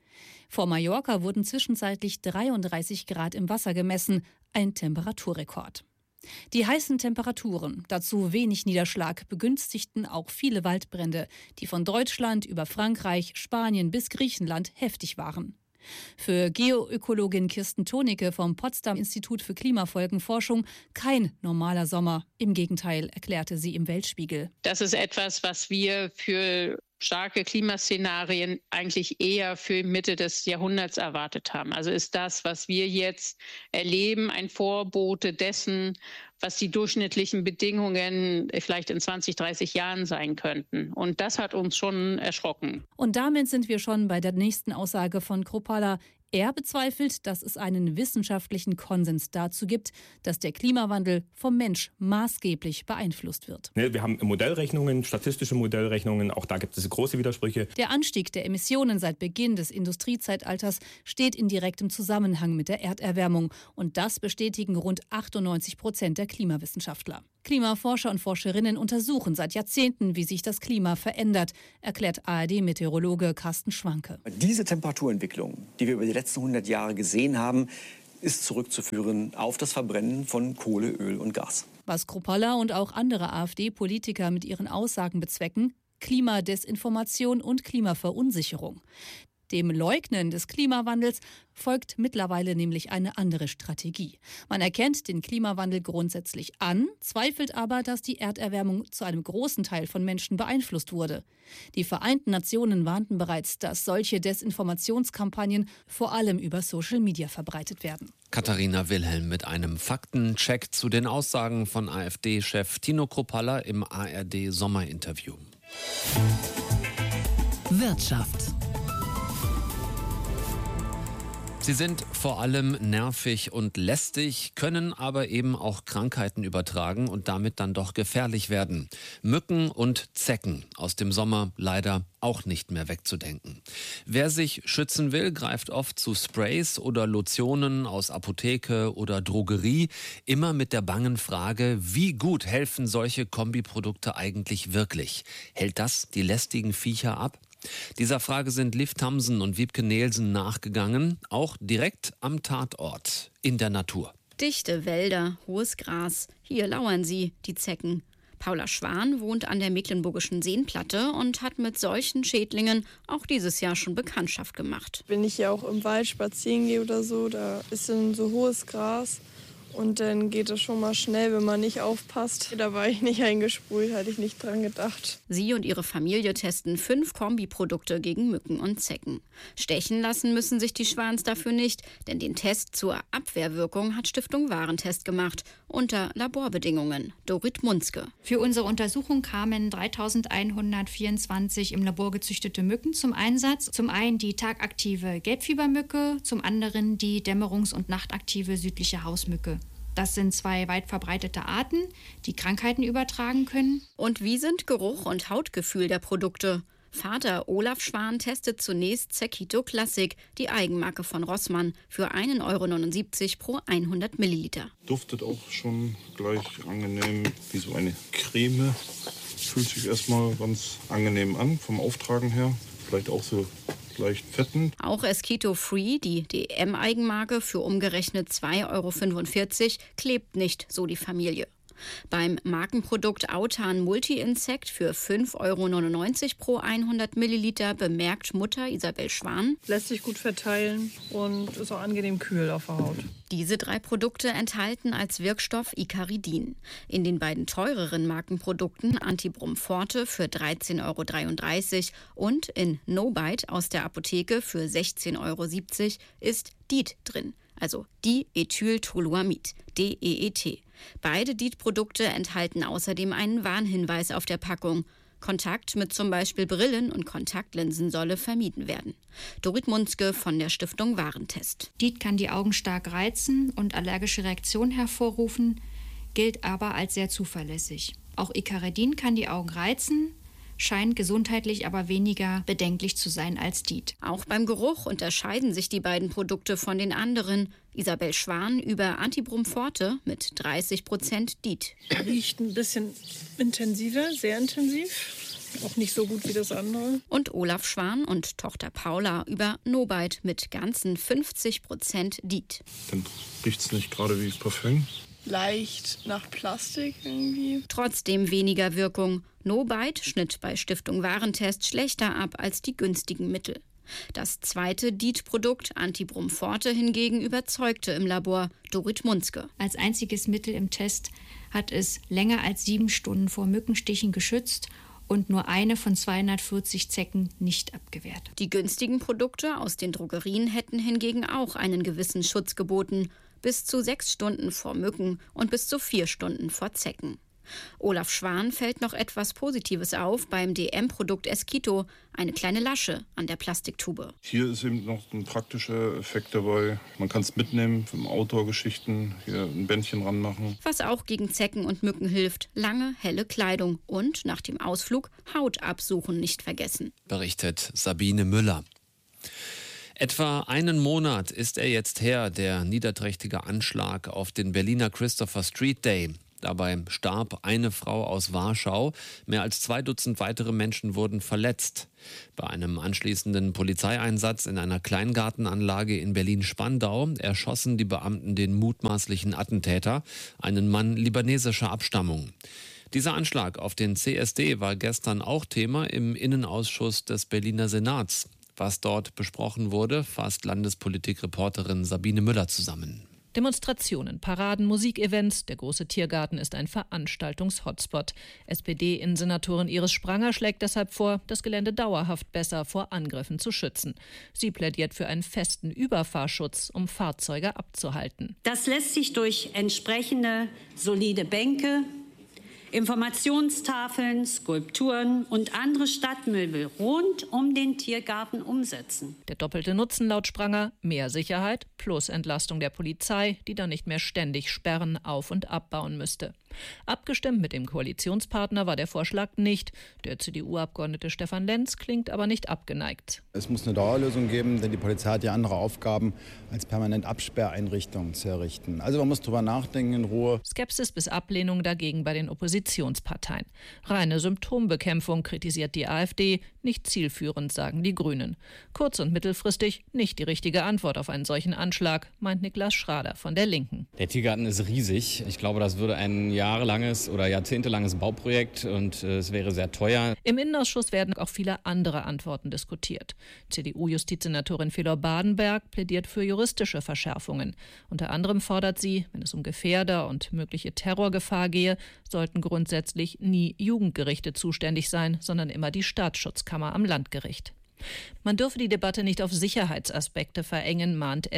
Vor Mallorca wurden zwischenzeitlich 33 Grad im Wasser gemessen, ein Temperaturrekord. Die heißen Temperaturen, dazu wenig Niederschlag, begünstigten auch viele Waldbrände, die von Deutschland über Frankreich, Spanien bis Griechenland heftig waren. Für Geoökologin Kirsten Tonicke vom Potsdam Institut für Klimafolgenforschung kein normaler Sommer. Im Gegenteil, erklärte sie im Weltspiegel. Das ist etwas, was wir für starke Klimaszenarien eigentlich eher für Mitte des Jahrhunderts erwartet haben. Also ist das, was wir jetzt erleben, ein Vorbote dessen, was die durchschnittlichen Bedingungen vielleicht in 20, 30 Jahren sein könnten. Und das hat uns schon erschrocken. Und damit sind wir schon bei der nächsten Aussage von Kruppalla. Er bezweifelt, dass es einen wissenschaftlichen Konsens dazu gibt, dass der Klimawandel vom Mensch maßgeblich beeinflusst wird. Wir haben Modellrechnungen, statistische Modellrechnungen, auch da gibt es große Widersprüche. Der Anstieg der Emissionen seit Beginn des Industriezeitalters steht in direktem Zusammenhang mit der Erderwärmung. Und das bestätigen rund 98% der Klimawissenschaftler. Klimaforscher und Forscherinnen untersuchen seit Jahrzehnten, wie sich das Klima verändert, erklärt ARD-Meteorologe Carsten Schwanke. Diese Temperaturentwicklung, die wir über die letzten 100 Jahre gesehen haben, ist zurückzuführen auf das Verbrennen von Kohle, Öl und Gas. Was Kruppalla und auch andere AfD-Politiker mit ihren Aussagen bezwecken: Klimadesinformation und Klimaverunsicherung. Dem Leugnen des Klimawandels folgt mittlerweile nämlich eine andere Strategie. Man erkennt den Klimawandel grundsätzlich an, zweifelt aber, dass die Erderwärmung zu einem großen Teil von Menschen beeinflusst wurde. Die Vereinten Nationen warnten bereits, dass solche Desinformationskampagnen vor allem über Social Media verbreitet werden. Katharina Wilhelm mit einem Faktencheck zu den Aussagen von AfD-Chef Tino Kruppalla im ARD-Sommerinterview. Wirtschaft. Sie sind vor allem nervig und lästig, können aber eben auch Krankheiten übertragen und damit dann doch gefährlich werden. Mücken und Zecken, aus dem Sommer leider auch nicht mehr wegzudenken. Wer sich schützen will, greift oft zu Sprays oder Lotionen aus Apotheke oder Drogerie, immer mit der bangen Frage, wie gut helfen solche Kombiprodukte eigentlich wirklich? Hält das die lästigen Viecher ab? Dieser Frage sind Liv Tamsen und Wiebke Nehlsen nachgegangen, auch direkt am Tatort, in der Natur. Dichte Wälder, hohes Gras, hier lauern sie, die Zecken. Paula Schwan wohnt an der Mecklenburgischen Seenplatte und hat mit solchen Schädlingen auch dieses Jahr schon Bekanntschaft gemacht. Wenn ich ja auch im Wald spazieren gehe oder so, da ist dann so hohes Gras. Und dann geht es schon mal schnell, wenn man nicht aufpasst. Da war ich nicht eingesprüht, hatte ich nicht dran gedacht. Sie und ihre Familie testen 5 Kombiprodukte gegen Mücken und Zecken. Stechen lassen müssen sich die Schwans dafür nicht, denn den Test zur Abwehrwirkung hat Stiftung Warentest gemacht, unter Laborbedingungen. Dorit Munzke. Für unsere Untersuchung kamen 3124 im Labor gezüchtete Mücken zum Einsatz. Zum einen die tagaktive Gelbfiebermücke, zum anderen die dämmerungs- und nachtaktive südliche Hausmücke. Das sind 2 weit verbreitete Arten, die Krankheiten übertragen können. Und wie sind Geruch und Hautgefühl der Produkte? Vater Olaf Schwan testet zunächst Zerkito Classic, die Eigenmarke von Rossmann, für 1,79 € pro 100 Milliliter. Duftet auch schon gleich angenehm wie so eine Creme. Fühlt sich erstmal ganz angenehm an vom Auftragen her. Vielleicht auch so leicht fettend. Auch Esquito Free, die DM-Eigenmarke, für umgerechnet 2,45 €, klebt nicht, so die Familie. Beim Markenprodukt Autan Multi-Insect für 5,99 € pro 100 Milliliter bemerkt Mutter Isabel Schwan: Lässt sich gut verteilen und ist auch angenehm kühl auf der Haut. Diese 3 Produkte enthalten als Wirkstoff Icaridin. In den beiden teureren Markenprodukten Antibrum Forte für 13,33 € und in No Bite aus der Apotheke für 16,70 € ist DEET drin, also Diethyltoluamid, DEET. Beide DEET-Produkte enthalten außerdem einen Warnhinweis auf der Packung. Kontakt mit zum Beispiel Brillen und Kontaktlinsen solle vermieden werden. Dorit Munzke von der Stiftung Warentest. DEET kann die Augen stark reizen und allergische Reaktionen hervorrufen, gilt aber als sehr zuverlässig. Auch Icaridin kann die Augen reizen, scheint gesundheitlich aber weniger bedenklich zu sein als DEET. Auch beim Geruch unterscheiden sich die beiden Produkte von den anderen. Isabel Schwan über Antibrum Forte mit 30% DEET. Riecht ein bisschen intensiver, sehr intensiv. auch nicht so gut wie das andere. Und Olaf Schwan und Tochter Paula über Nobite mit ganzen 50% DIET. Dann riecht es nicht gerade wie Parfüm. Leicht nach Plastik irgendwie. Trotzdem weniger Wirkung. Nobite schnitt bei Stiftung Warentest schlechter ab als die günstigen Mittel. Das zweite DIET-Produkt, Antibrum Forte, hingegen überzeugte im Labor. Dorit Munzke. Als einziges Mittel im Test hat es länger als 7 Stunden vor Mückenstichen geschützt und nur eine von 240 Zecken nicht abgewehrt. Die günstigen Produkte aus den Drogerien hätten hingegen auch einen gewissen Schutz geboten. Bis zu 6 Stunden vor Mücken und bis zu 4 Stunden vor Zecken. Olaf Schwan fällt noch etwas Positives auf beim DM-Produkt Esquito, eine kleine Lasche an der Plastiktube. Hier ist eben noch ein praktischer Effekt dabei. Man kann es mitnehmen, für Outdoor-Geschichten, hier ein Bändchen ranmachen. Was auch gegen Zecken und Mücken hilft, lange, helle Kleidung und nach dem Ausflug Haut absuchen nicht vergessen. Berichtet Sabine Müller. Etwa einen Monat ist er jetzt her, der niederträchtige Anschlag auf den Berliner Christopher Street Day. Dabei starb eine Frau aus Warschau. Mehr als 2 Dutzend weitere Menschen wurden verletzt. Bei einem anschließenden Polizeieinsatz in einer Kleingartenanlage in Berlin-Spandau erschossen die Beamten den mutmaßlichen Attentäter, einen Mann libanesischer Abstammung. Dieser Anschlag auf den CSD war gestern auch Thema im Innenausschuss des Berliner Senats. Was dort besprochen wurde, fasst Landespolitik-Reporterin Sabine Müller zusammen. Demonstrationen, Paraden, Musikevents. Der große Tiergarten ist ein Veranstaltungs-Hotspot. SPD-Innensenatorin Iris Spranger schlägt deshalb vor, das Gelände dauerhaft besser vor Angriffen zu schützen. Sie plädiert für einen festen Überfahrschutz, um Fahrzeuge abzuhalten. Das lässt sich durch entsprechende solide Bänke, Informationstafeln, Skulpturen und andere Stadtmöbel rund um den Tiergarten umsetzen. Der doppelte Nutzen laut Spranger: mehr Sicherheit plus Entlastung der Polizei, die dann nicht mehr ständig Sperren auf- und abbauen müsste. Abgestimmt mit dem Koalitionspartner war der Vorschlag nicht. Der CDU-Abgeordnete Stefan Lenz klingt aber nicht abgeneigt. Es muss eine Dauerlösung geben, denn die Polizei hat ja andere Aufgaben, als permanent Absperreinrichtungen zu errichten. Also man muss drüber nachdenken in Ruhe. Skepsis bis Ablehnung dagegen bei den Oppositionsparteien. Reine Symptombekämpfung kritisiert die AfD, nicht zielführend, sagen die Grünen. Kurz- und mittelfristig nicht die richtige Antwort auf einen solchen Anschlag, meint Niklas Schrader von der Linken. Der Tiergarten ist riesig. Ich glaube, das würde ein jahrelanges oder jahrzehntelanges Bauprojekt und es wäre sehr teuer. Im Innenausschuss werden auch viele andere Antworten diskutiert. CDU-Justizsenatorin Felor Badenberg plädiert für juristische Verschärfungen. Unter anderem fordert sie, wenn es um Gefährder und mögliche Terrorgefahr gehe, sollten grundsätzlich nie Jugendgerichte zuständig sein, sondern immer die Staatsschutzkammer am Landgericht. Man dürfe die Debatte nicht auf Sicherheitsaspekte verengen, mahnt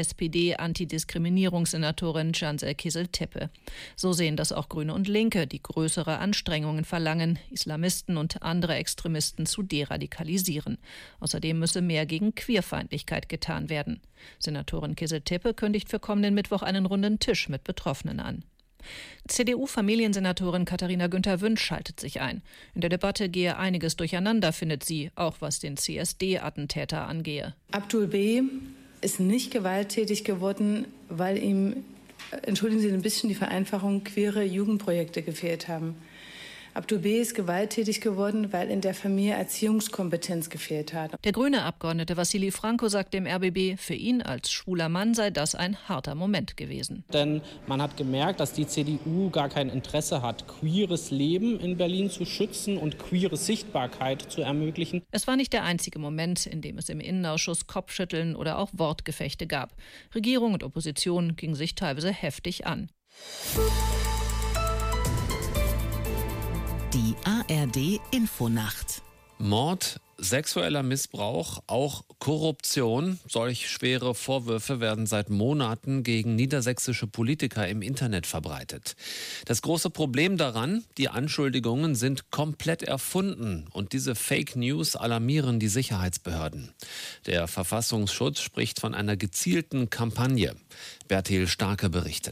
SPD-Antidiskriminierungssenatorin Cansel Kizil-Tepe. So sehen das auch Grüne und Linke, die größere Anstrengungen verlangen, Islamisten und andere Extremisten zu deradikalisieren. Außerdem müsse mehr gegen Queerfeindlichkeit getan werden. Senatorin Kizil-Tepe kündigt für kommenden Mittwoch einen runden Tisch mit Betroffenen an. CDU-Familiensenatorin Katharina Günther-Wünsch schaltet sich ein. In der Debatte gehe einiges durcheinander, findet sie, auch was den CSD-Attentäter angehe. Abdul B. ist nicht gewalttätig geworden, weil ihm, entschuldigen Sie ein bisschen die Vereinfachung, queere Jugendprojekte gefehlt haben. Abdul B. ist gewalttätig geworden, weil in der Familie Erziehungskompetenz gefehlt hat. Der grüne Abgeordnete Wassili Franco sagt dem RBB, für ihn als schwuler Mann sei das ein harter Moment gewesen. Denn man hat gemerkt, dass die CDU gar kein Interesse hat, queeres Leben in Berlin zu schützen und queere Sichtbarkeit zu ermöglichen. Es war nicht der einzige Moment, in dem es im Innenausschuss Kopfschütteln oder auch Wortgefechte gab. Regierung und Opposition gingen sich teilweise heftig an. Die ARD Infonacht. Mord, sexueller Missbrauch, auch Korruption. Solch schwere Vorwürfe werden seit Monaten gegen niedersächsische Politiker im Internet verbreitet. Das große Problem daran, die Anschuldigungen sind komplett erfunden und diese Fake News alarmieren die Sicherheitsbehörden. Der Verfassungsschutz spricht von einer gezielten Kampagne. Bertil Starke berichtet.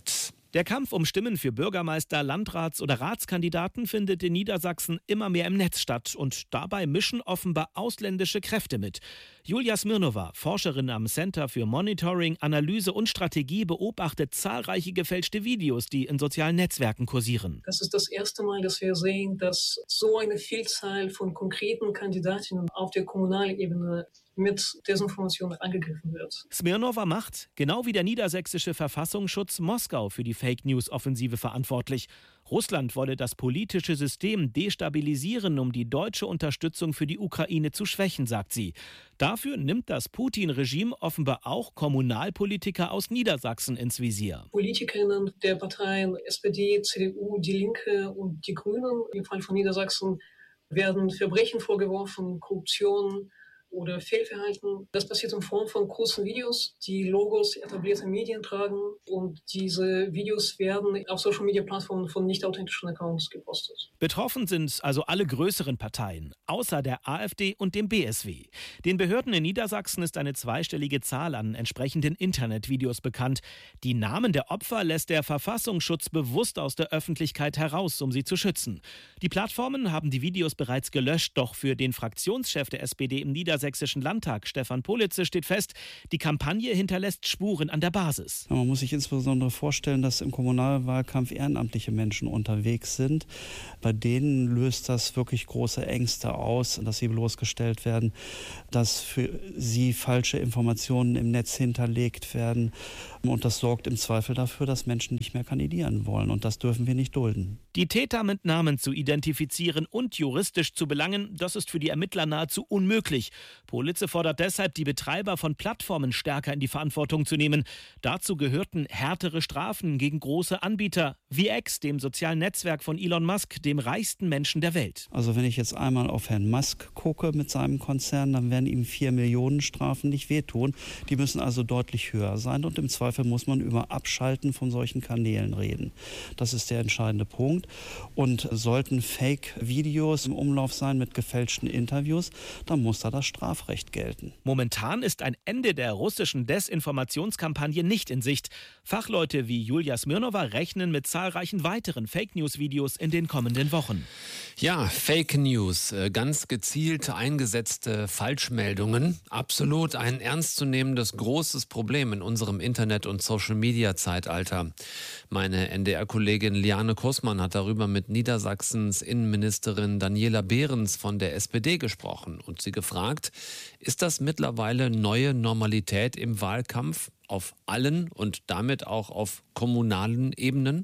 Der Kampf um Stimmen für Bürgermeister, Landrats- oder Ratskandidaten findet in Niedersachsen immer mehr im Netz statt. Und dabei mischen offenbar ausländische Kräfte mit. Julia Smirnova, Forscherin am Center für Monitoring, Analyse und Strategie, beobachtet zahlreiche gefälschte Videos, die in sozialen Netzwerken kursieren. Das ist das erste Mal, dass wir sehen, dass so eine Vielzahl von konkreten Kandidatinnen auf der kommunalen Ebene mit Desinformation angegriffen wird. Smirnova macht, genau wie der niedersächsische Verfassungsschutz, Moskau für die Fake-News-Offensive verantwortlich. Russland wolle das politische System destabilisieren, um die deutsche Unterstützung für die Ukraine zu schwächen, sagt sie. Dafür nimmt das Putin-Regime offenbar auch Kommunalpolitiker aus Niedersachsen ins Visier. Politikerinnen der Parteien SPD, CDU, Die Linke und die Grünen, im Fall von Niedersachsen, werden Verbrechen vorgeworfen, Korruption oder Fehlverhalten. Das passiert in Form von kurzen Videos, die Logos etablierter Medien tragen, und diese Videos werden auf Social-Media-Plattformen von nicht authentischen Accounts gepostet. Betroffen sind also alle größeren Parteien, außer der AfD und dem BSW. Den Behörden in Niedersachsen ist eine zweistellige Zahl an entsprechenden Internetvideos bekannt. Die Namen der Opfer lässt der Verfassungsschutz bewusst aus der Öffentlichkeit heraus, um sie zu schützen. Die Plattformen haben die Videos bereits gelöscht, doch für den Fraktionschef der SPD im Niedersächsischen Landtag, Stefan Politze, steht fest, die Kampagne hinterlässt Spuren an der Basis. Man muss sich insbesondere vorstellen, dass im Kommunalwahlkampf ehrenamtliche Menschen unterwegs sind. Bei denen löst das wirklich große Ängste aus, dass sie bloßgestellt werden, dass für sie falsche Informationen im Netz hinterlegt werden. Und das sorgt im Zweifel dafür, dass Menschen nicht mehr kandidieren wollen. Und das dürfen wir nicht dulden. Die Täter mit Namen zu identifizieren und juristisch zu belangen, das ist für die Ermittler nahezu unmöglich. Politze fordert deshalb, die Betreiber von Plattformen stärker in die Verantwortung zu nehmen. Dazu gehörten härtere Strafen gegen große Anbieter, wie X, dem sozialen Netzwerk von Elon Musk, dem reichsten Menschen der Welt. Also wenn ich jetzt einmal auf Herrn Musk gucke mit seinem Konzern, dann werden ihm 4 Millionen Strafen nicht wehtun. Die müssen also deutlich höher sein, und im Zweifel muss man über Abschalten von solchen Kanälen reden. Das ist der entscheidende Punkt. Und sollten Fake-Videos im Umlauf sein mit gefälschten Interviews, dann muss da das Strafrecht gelten. Momentan ist ein Ende der russischen Desinformationskampagne nicht in Sicht. Fachleute wie Julia Smirnova rechnen mit zahlreichen weiteren Fake-News-Videos in den kommenden Wochen. Ja, Fake News, ganz gezielt eingesetzte Falschmeldungen. Absolut ein ernstzunehmendes großes Problem in unserem Internet- und Social-Media-Zeitalter. Meine NDR-Kollegin Liane Kussmann hat darüber mit Niedersachsens Innenministerin Daniela Behrens von der SPD gesprochen und sie gefragt, ist das mittlerweile neue Normalität im Wahlkampf auf allen und damit auch auf kommunalen Ebenen?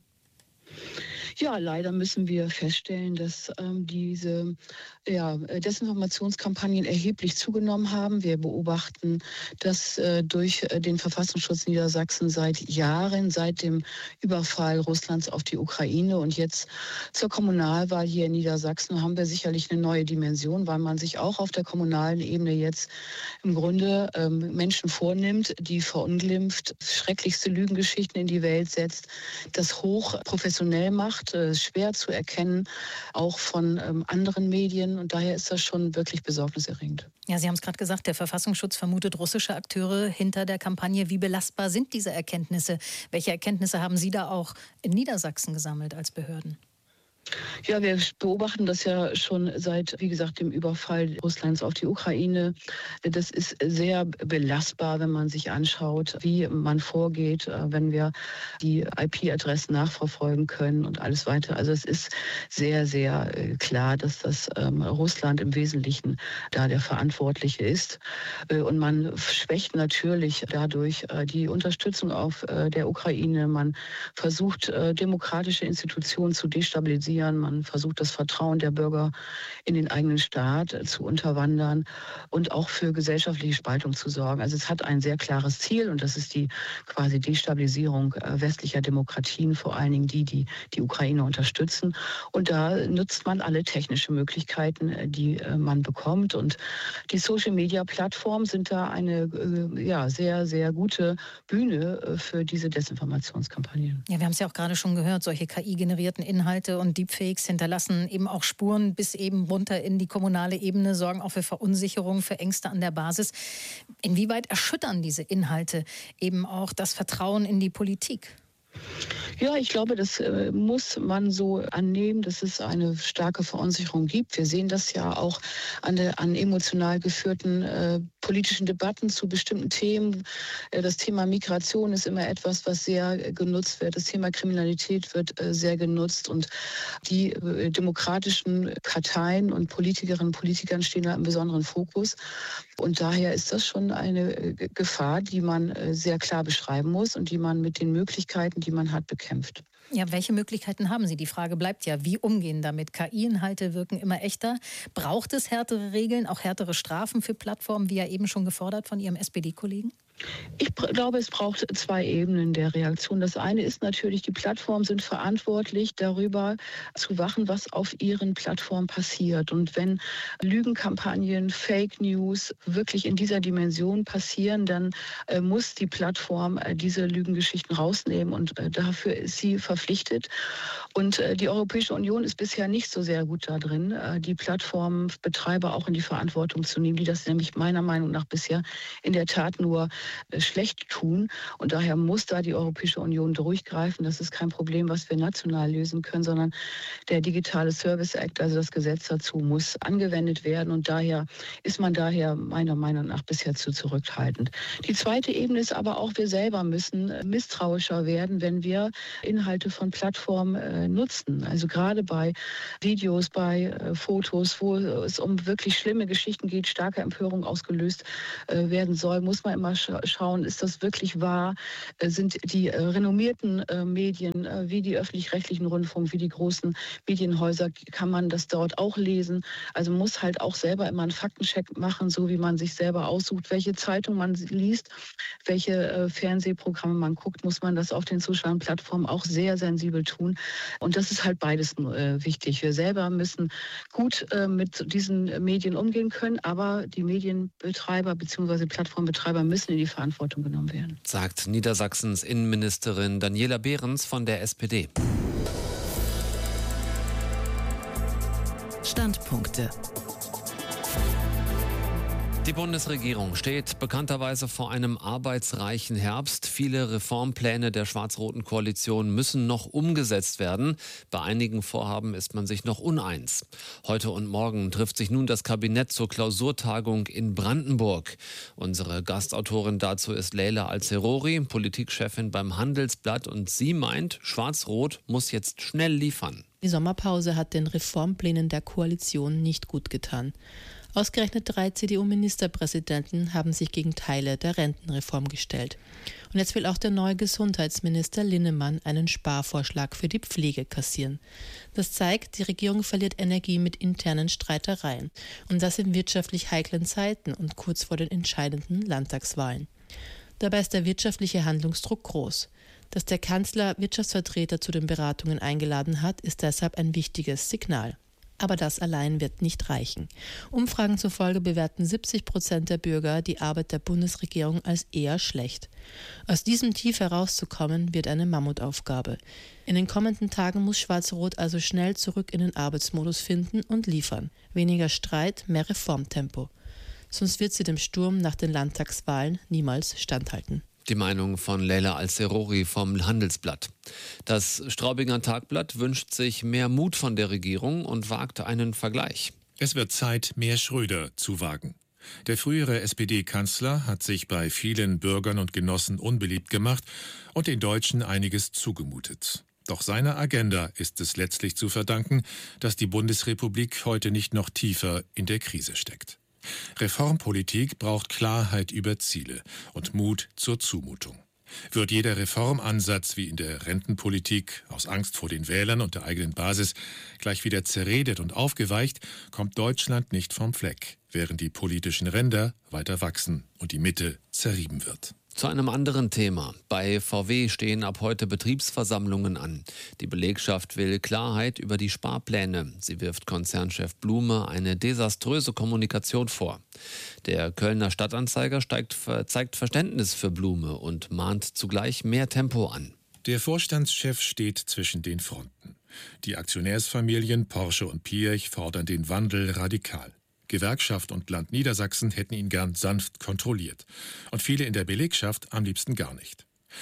Ja, leider müssen wir feststellen, dass diese Desinformationskampagnen erheblich zugenommen haben. Wir beobachten, dass durch den Verfassungsschutz Niedersachsen seit Jahren, seit dem Überfall Russlands auf die Ukraine und jetzt zur Kommunalwahl hier in Niedersachsen, haben wir sicherlich eine neue Dimension, weil man sich auch auf der kommunalen Ebene jetzt im Grunde Menschen vornimmt, die verunglimpft, schrecklichste Lügengeschichten in die Welt setzt, das hoch professionell macht, schwer zu erkennen, auch von anderen Medien. Und daher ist das schon wirklich besorgniserregend. Ja, Sie haben es gerade gesagt, der Verfassungsschutz vermutet russische Akteure hinter der Kampagne. Wie belastbar sind diese Erkenntnisse? Welche Erkenntnisse haben Sie da auch in Niedersachsen gesammelt als Behörden? Ja, wir beobachten das ja schon seit, wie gesagt, dem Überfall Russlands auf die Ukraine. Das ist sehr belastbar, wenn man sich anschaut, wie man vorgeht, wenn wir die IP-Adressen nachverfolgen können und alles weiter. Also es ist sehr, sehr klar, dass das Russland im Wesentlichen da der Verantwortliche ist. Und man schwächt natürlich dadurch die Unterstützung auf der Ukraine. Man versucht, demokratische Institutionen zu destabilisieren. Man versucht, das Vertrauen der Bürger in den eigenen Staat zu unterwandern und auch für gesellschaftliche Spaltung zu sorgen. Also es hat ein sehr klares Ziel, und das ist die quasi Destabilisierung westlicher Demokratien, vor allen Dingen die Ukraine unterstützen. Und da nutzt man alle technischen Möglichkeiten, die man bekommt. Und die Social-Media-Plattformen sind da eine sehr, sehr gute Bühne für diese Desinformationskampagnen. Ja, wir haben es ja auch gerade schon gehört, solche KI-generierten Inhalte und Deepfakes hinterlassen eben auch Spuren bis eben runter in die kommunale Ebene, sorgen auch für Verunsicherung, für Ängste an der Basis. Inwieweit erschüttern diese Inhalte eben auch das Vertrauen in die Politik? Ja, ich glaube, das muss man so annehmen, dass es eine starke Verunsicherung gibt. Wir sehen das ja auch an emotional geführten politischen Debatten zu bestimmten Themen. Das Thema Migration ist immer etwas, was sehr genutzt wird. Das Thema Kriminalität wird sehr genutzt. Und die demokratischen Parteien und Politikerinnen und Politikern stehen da im besonderen Fokus. Und daher ist das schon eine Gefahr, die man sehr klar beschreiben muss und die man mit den Möglichkeiten, die man hat, bekämpft. Ja, welche Möglichkeiten haben Sie? Die Frage bleibt ja, wie umgehen damit? KI-Inhalte wirken immer echter. Braucht es härtere Regeln, auch härtere Strafen für Plattformen, wie ja eben schon gefordert von Ihrem SPD-Kollegen? Ich glaube, es braucht zwei Ebenen der Reaktion. Das eine ist natürlich, die Plattformen sind verantwortlich, darüber zu wachen, was auf ihren Plattformen passiert. Und wenn Lügenkampagnen, Fake News wirklich in dieser Dimension passieren, dann muss die Plattform diese Lügengeschichten rausnehmen und dafür ist sie verpflichtet. Und die Europäische Union ist bisher nicht so sehr gut da drin, die Plattformbetreiber auch in die Verantwortung zu nehmen, die das nämlich meiner Meinung nach bisher in der Tat nur schlecht tun. Und daher muss da die Europäische Union durchgreifen. Das ist kein Problem, was wir national lösen können, sondern der Digitale Service Act, also das Gesetz dazu, muss angewendet werden. Und daher ist man meiner Meinung nach bisher zu zurückhaltend. Die zweite Ebene ist aber auch, wir selber müssen misstrauischer werden, wenn wir Inhalte von Plattformen nutzen. Also gerade bei Videos, bei Fotos, wo es um wirklich schlimme Geschichten geht, starke Empörung ausgelöst werden soll, muss man immer schauen, ist das wirklich wahr? Sind die renommierten Medien wie die öffentlich-rechtlichen Rundfunk, wie die großen Medienhäuser, kann man das dort auch lesen? Also muss halt auch selber immer einen Faktencheck machen, so wie man sich selber aussucht, welche Zeitung man liest, welche Fernsehprogramme man guckt, muss man das auf den sozialen Plattformen auch sehr sensibel tun. Und das ist halt beides wichtig. Wir selber müssen gut mit diesen Medien umgehen können, aber die Medienbetreiber bzw. Plattformbetreiber müssen in die Verantwortung genommen werden. Sagt Niedersachsens Innenministerin Daniela Behrens von der SPD. Standpunkte. Die Bundesregierung steht bekannterweise vor einem arbeitsreichen Herbst. Viele Reformpläne der schwarz-roten Koalition müssen noch umgesetzt werden. Bei einigen Vorhaben ist man sich noch uneins. Heute und morgen trifft sich nun das Kabinett zur Klausurtagung in Brandenburg. Unsere Gastautorin dazu ist Leila Al-Serori, Politikchefin beim Handelsblatt. Und sie meint, Schwarz-Rot muss jetzt schnell liefern. Die Sommerpause hat den Reformplänen der Koalition nicht gut getan. Ausgerechnet 3 CDU-Ministerpräsidenten haben sich gegen Teile der Rentenreform gestellt. Und jetzt will auch der neue Gesundheitsminister Linnemann einen Sparvorschlag für die Pflege kassieren. Das zeigt, die Regierung verliert Energie mit internen Streitereien. Und das in wirtschaftlich heiklen Zeiten und kurz vor den entscheidenden Landtagswahlen. Dabei ist der wirtschaftliche Handlungsdruck groß. Dass der Kanzler Wirtschaftsvertreter zu den Beratungen eingeladen hat, ist deshalb ein wichtiges Signal. Aber das allein wird nicht reichen. Umfragen zufolge bewerten 70% der Bürger die Arbeit der Bundesregierung als eher schlecht. Aus diesem Tief herauszukommen, wird eine Mammutaufgabe. In den kommenden Tagen muss Schwarz-Rot also schnell zurück in den Arbeitsmodus finden und liefern. Weniger Streit, mehr Reformtempo. Sonst wird sie dem Sturm nach den Landtagswahlen niemals standhalten. Die Meinung von Leila Al-Serori vom Handelsblatt. Das Straubinger Tagblatt wünscht sich mehr Mut von der Regierung und wagt einen Vergleich. Es wird Zeit, mehr Schröder zu wagen. Der frühere SPD-Kanzler hat sich bei vielen Bürgern und Genossen unbeliebt gemacht und den Deutschen einiges zugemutet. Doch seiner Agenda ist es letztlich zu verdanken, dass die Bundesrepublik heute nicht noch tiefer in der Krise steckt. Reformpolitik braucht Klarheit über Ziele und Mut zur Zumutung. Wird jeder Reformansatz wie in der Rentenpolitik aus Angst vor den Wählern und der eigenen Basis gleich wieder zerredet und aufgeweicht, kommt Deutschland nicht vom Fleck, während die politischen Ränder weiter wachsen und die Mitte zerrieben wird. Zu einem anderen Thema. Bei VW stehen ab heute Betriebsversammlungen an. Die Belegschaft will Klarheit über die Sparpläne. Sie wirft Konzernchef Blume eine desaströse Kommunikation vor. Der Kölner Stadtanzeiger zeigt Verständnis für Blume und mahnt zugleich mehr Tempo an. Der Vorstandschef steht zwischen den Fronten. Die Aktionärsfamilien Porsche und Piech fordern den Wandel radikal. Gewerkschaft und Land Niedersachsen hätten ihn gern sanft kontrolliert. Und viele in der Belegschaft am liebsten gar nicht.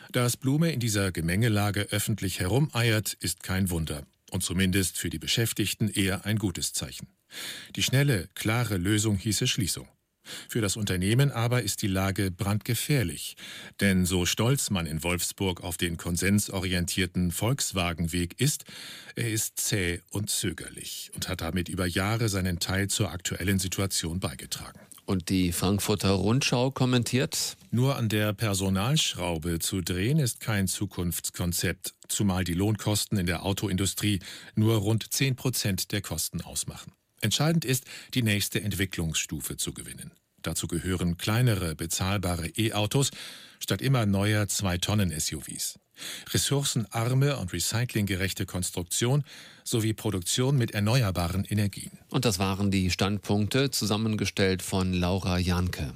Dass Blume in dieser Gemengelage öffentlich herumeiert, ist kein Wunder und zumindest für die Beschäftigten eher ein gutes Zeichen. Die schnelle, klare Lösung hieße Schließung. Für das Unternehmen aber ist die Lage brandgefährlich, denn so stolz man in Wolfsburg auf den konsensorientierten Volkswagen-Weg ist, er ist zäh und zögerlich und hat damit über Jahre seinen Teil zur aktuellen Situation beigetragen. Und die Frankfurter Rundschau kommentiert: Nur an der Personalschraube zu drehen ist kein Zukunftskonzept, zumal die Lohnkosten in der Autoindustrie nur rund 10% der Kosten ausmachen. Entscheidend ist, die nächste Entwicklungsstufe zu gewinnen. Dazu gehören kleinere, bezahlbare E-Autos statt immer neuer 2-Tonnen-SUVs. Ressourcenarme und recyclinggerechte Konstruktion sowie Produktion mit erneuerbaren Energien. Und das waren die Standpunkte, zusammengestellt von Laura Janke.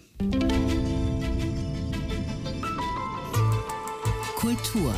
Kultur.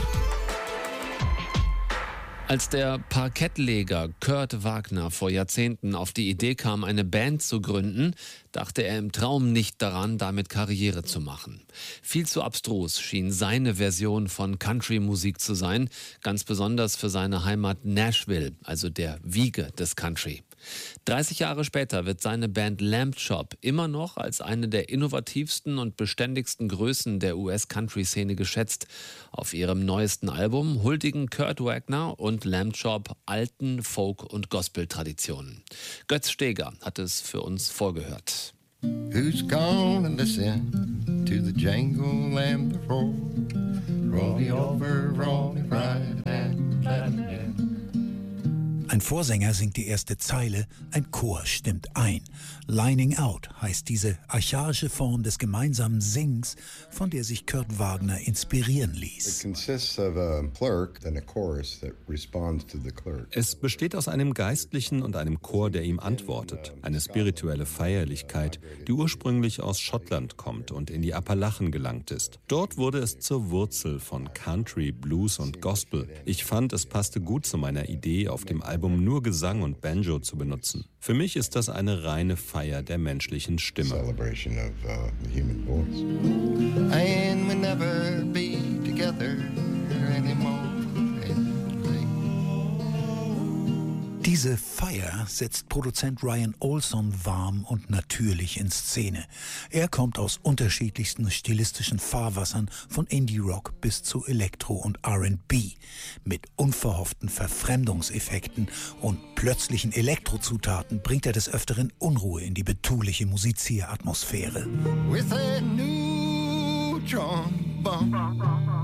Als der Parkettleger Kurt Wagner vor Jahrzehnten auf die Idee kam, eine Band zu gründen, dachte er im Traum nicht daran, damit Karriere zu machen. Viel zu abstrus schien seine Version von Country-Musik zu sein, ganz besonders für seine Heimat Nashville, also der Wiege des Country. 30 Jahre später wird seine Band Lamb Chop immer noch als eine der innovativsten und beständigsten Größen der US-Country-Szene geschätzt. Auf ihrem neuesten Album huldigen Kurt Wagner und Lamb Chop alten Folk- und Gospel-Traditionen. Götz Steger hat es für uns vorgehört. Who's gonna listen to the jangle and the roll? Roll me over, roll me right and let me in. Ein Vorsänger singt die erste Zeile, ein Chor stimmt ein. Lining Out heißt diese archaische Form des gemeinsamen Singens, von der sich Kurt Wagner inspirieren ließ. Es besteht aus einem Geistlichen und einem Chor, der ihm antwortet. Eine spirituelle Feierlichkeit, die ursprünglich aus Schottland kommt und in die Appalachen gelangt ist. Dort wurde es zur Wurzel von Country, Blues und Gospel. Ich fand, es passte gut zu meiner Idee, auf dem Album nur Gesang und Banjo zu benutzen. Für mich ist das eine reine Feier der menschlichen Stimme. And we'll never be together anymore. Diese Feier setzt Produzent Ryan Olson warm und natürlich in Szene. Er kommt aus unterschiedlichsten stilistischen Fahrwassern, von Indie-Rock bis zu Elektro und R&B. Mit unverhofften Verfremdungseffekten und plötzlichen Elektrozutaten bringt er des Öfteren Unruhe in die betuliche Musizieratmosphäre. With a neutron bomb.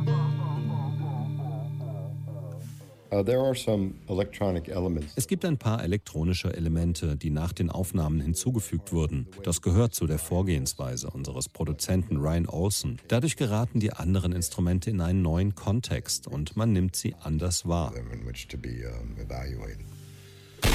Es gibt ein paar elektronische Elemente, die nach den Aufnahmen hinzugefügt wurden. Das gehört zu der Vorgehensweise unseres Produzenten Ryan Olson. Dadurch geraten die anderen Instrumente in einen neuen Kontext und man nimmt sie anders wahr.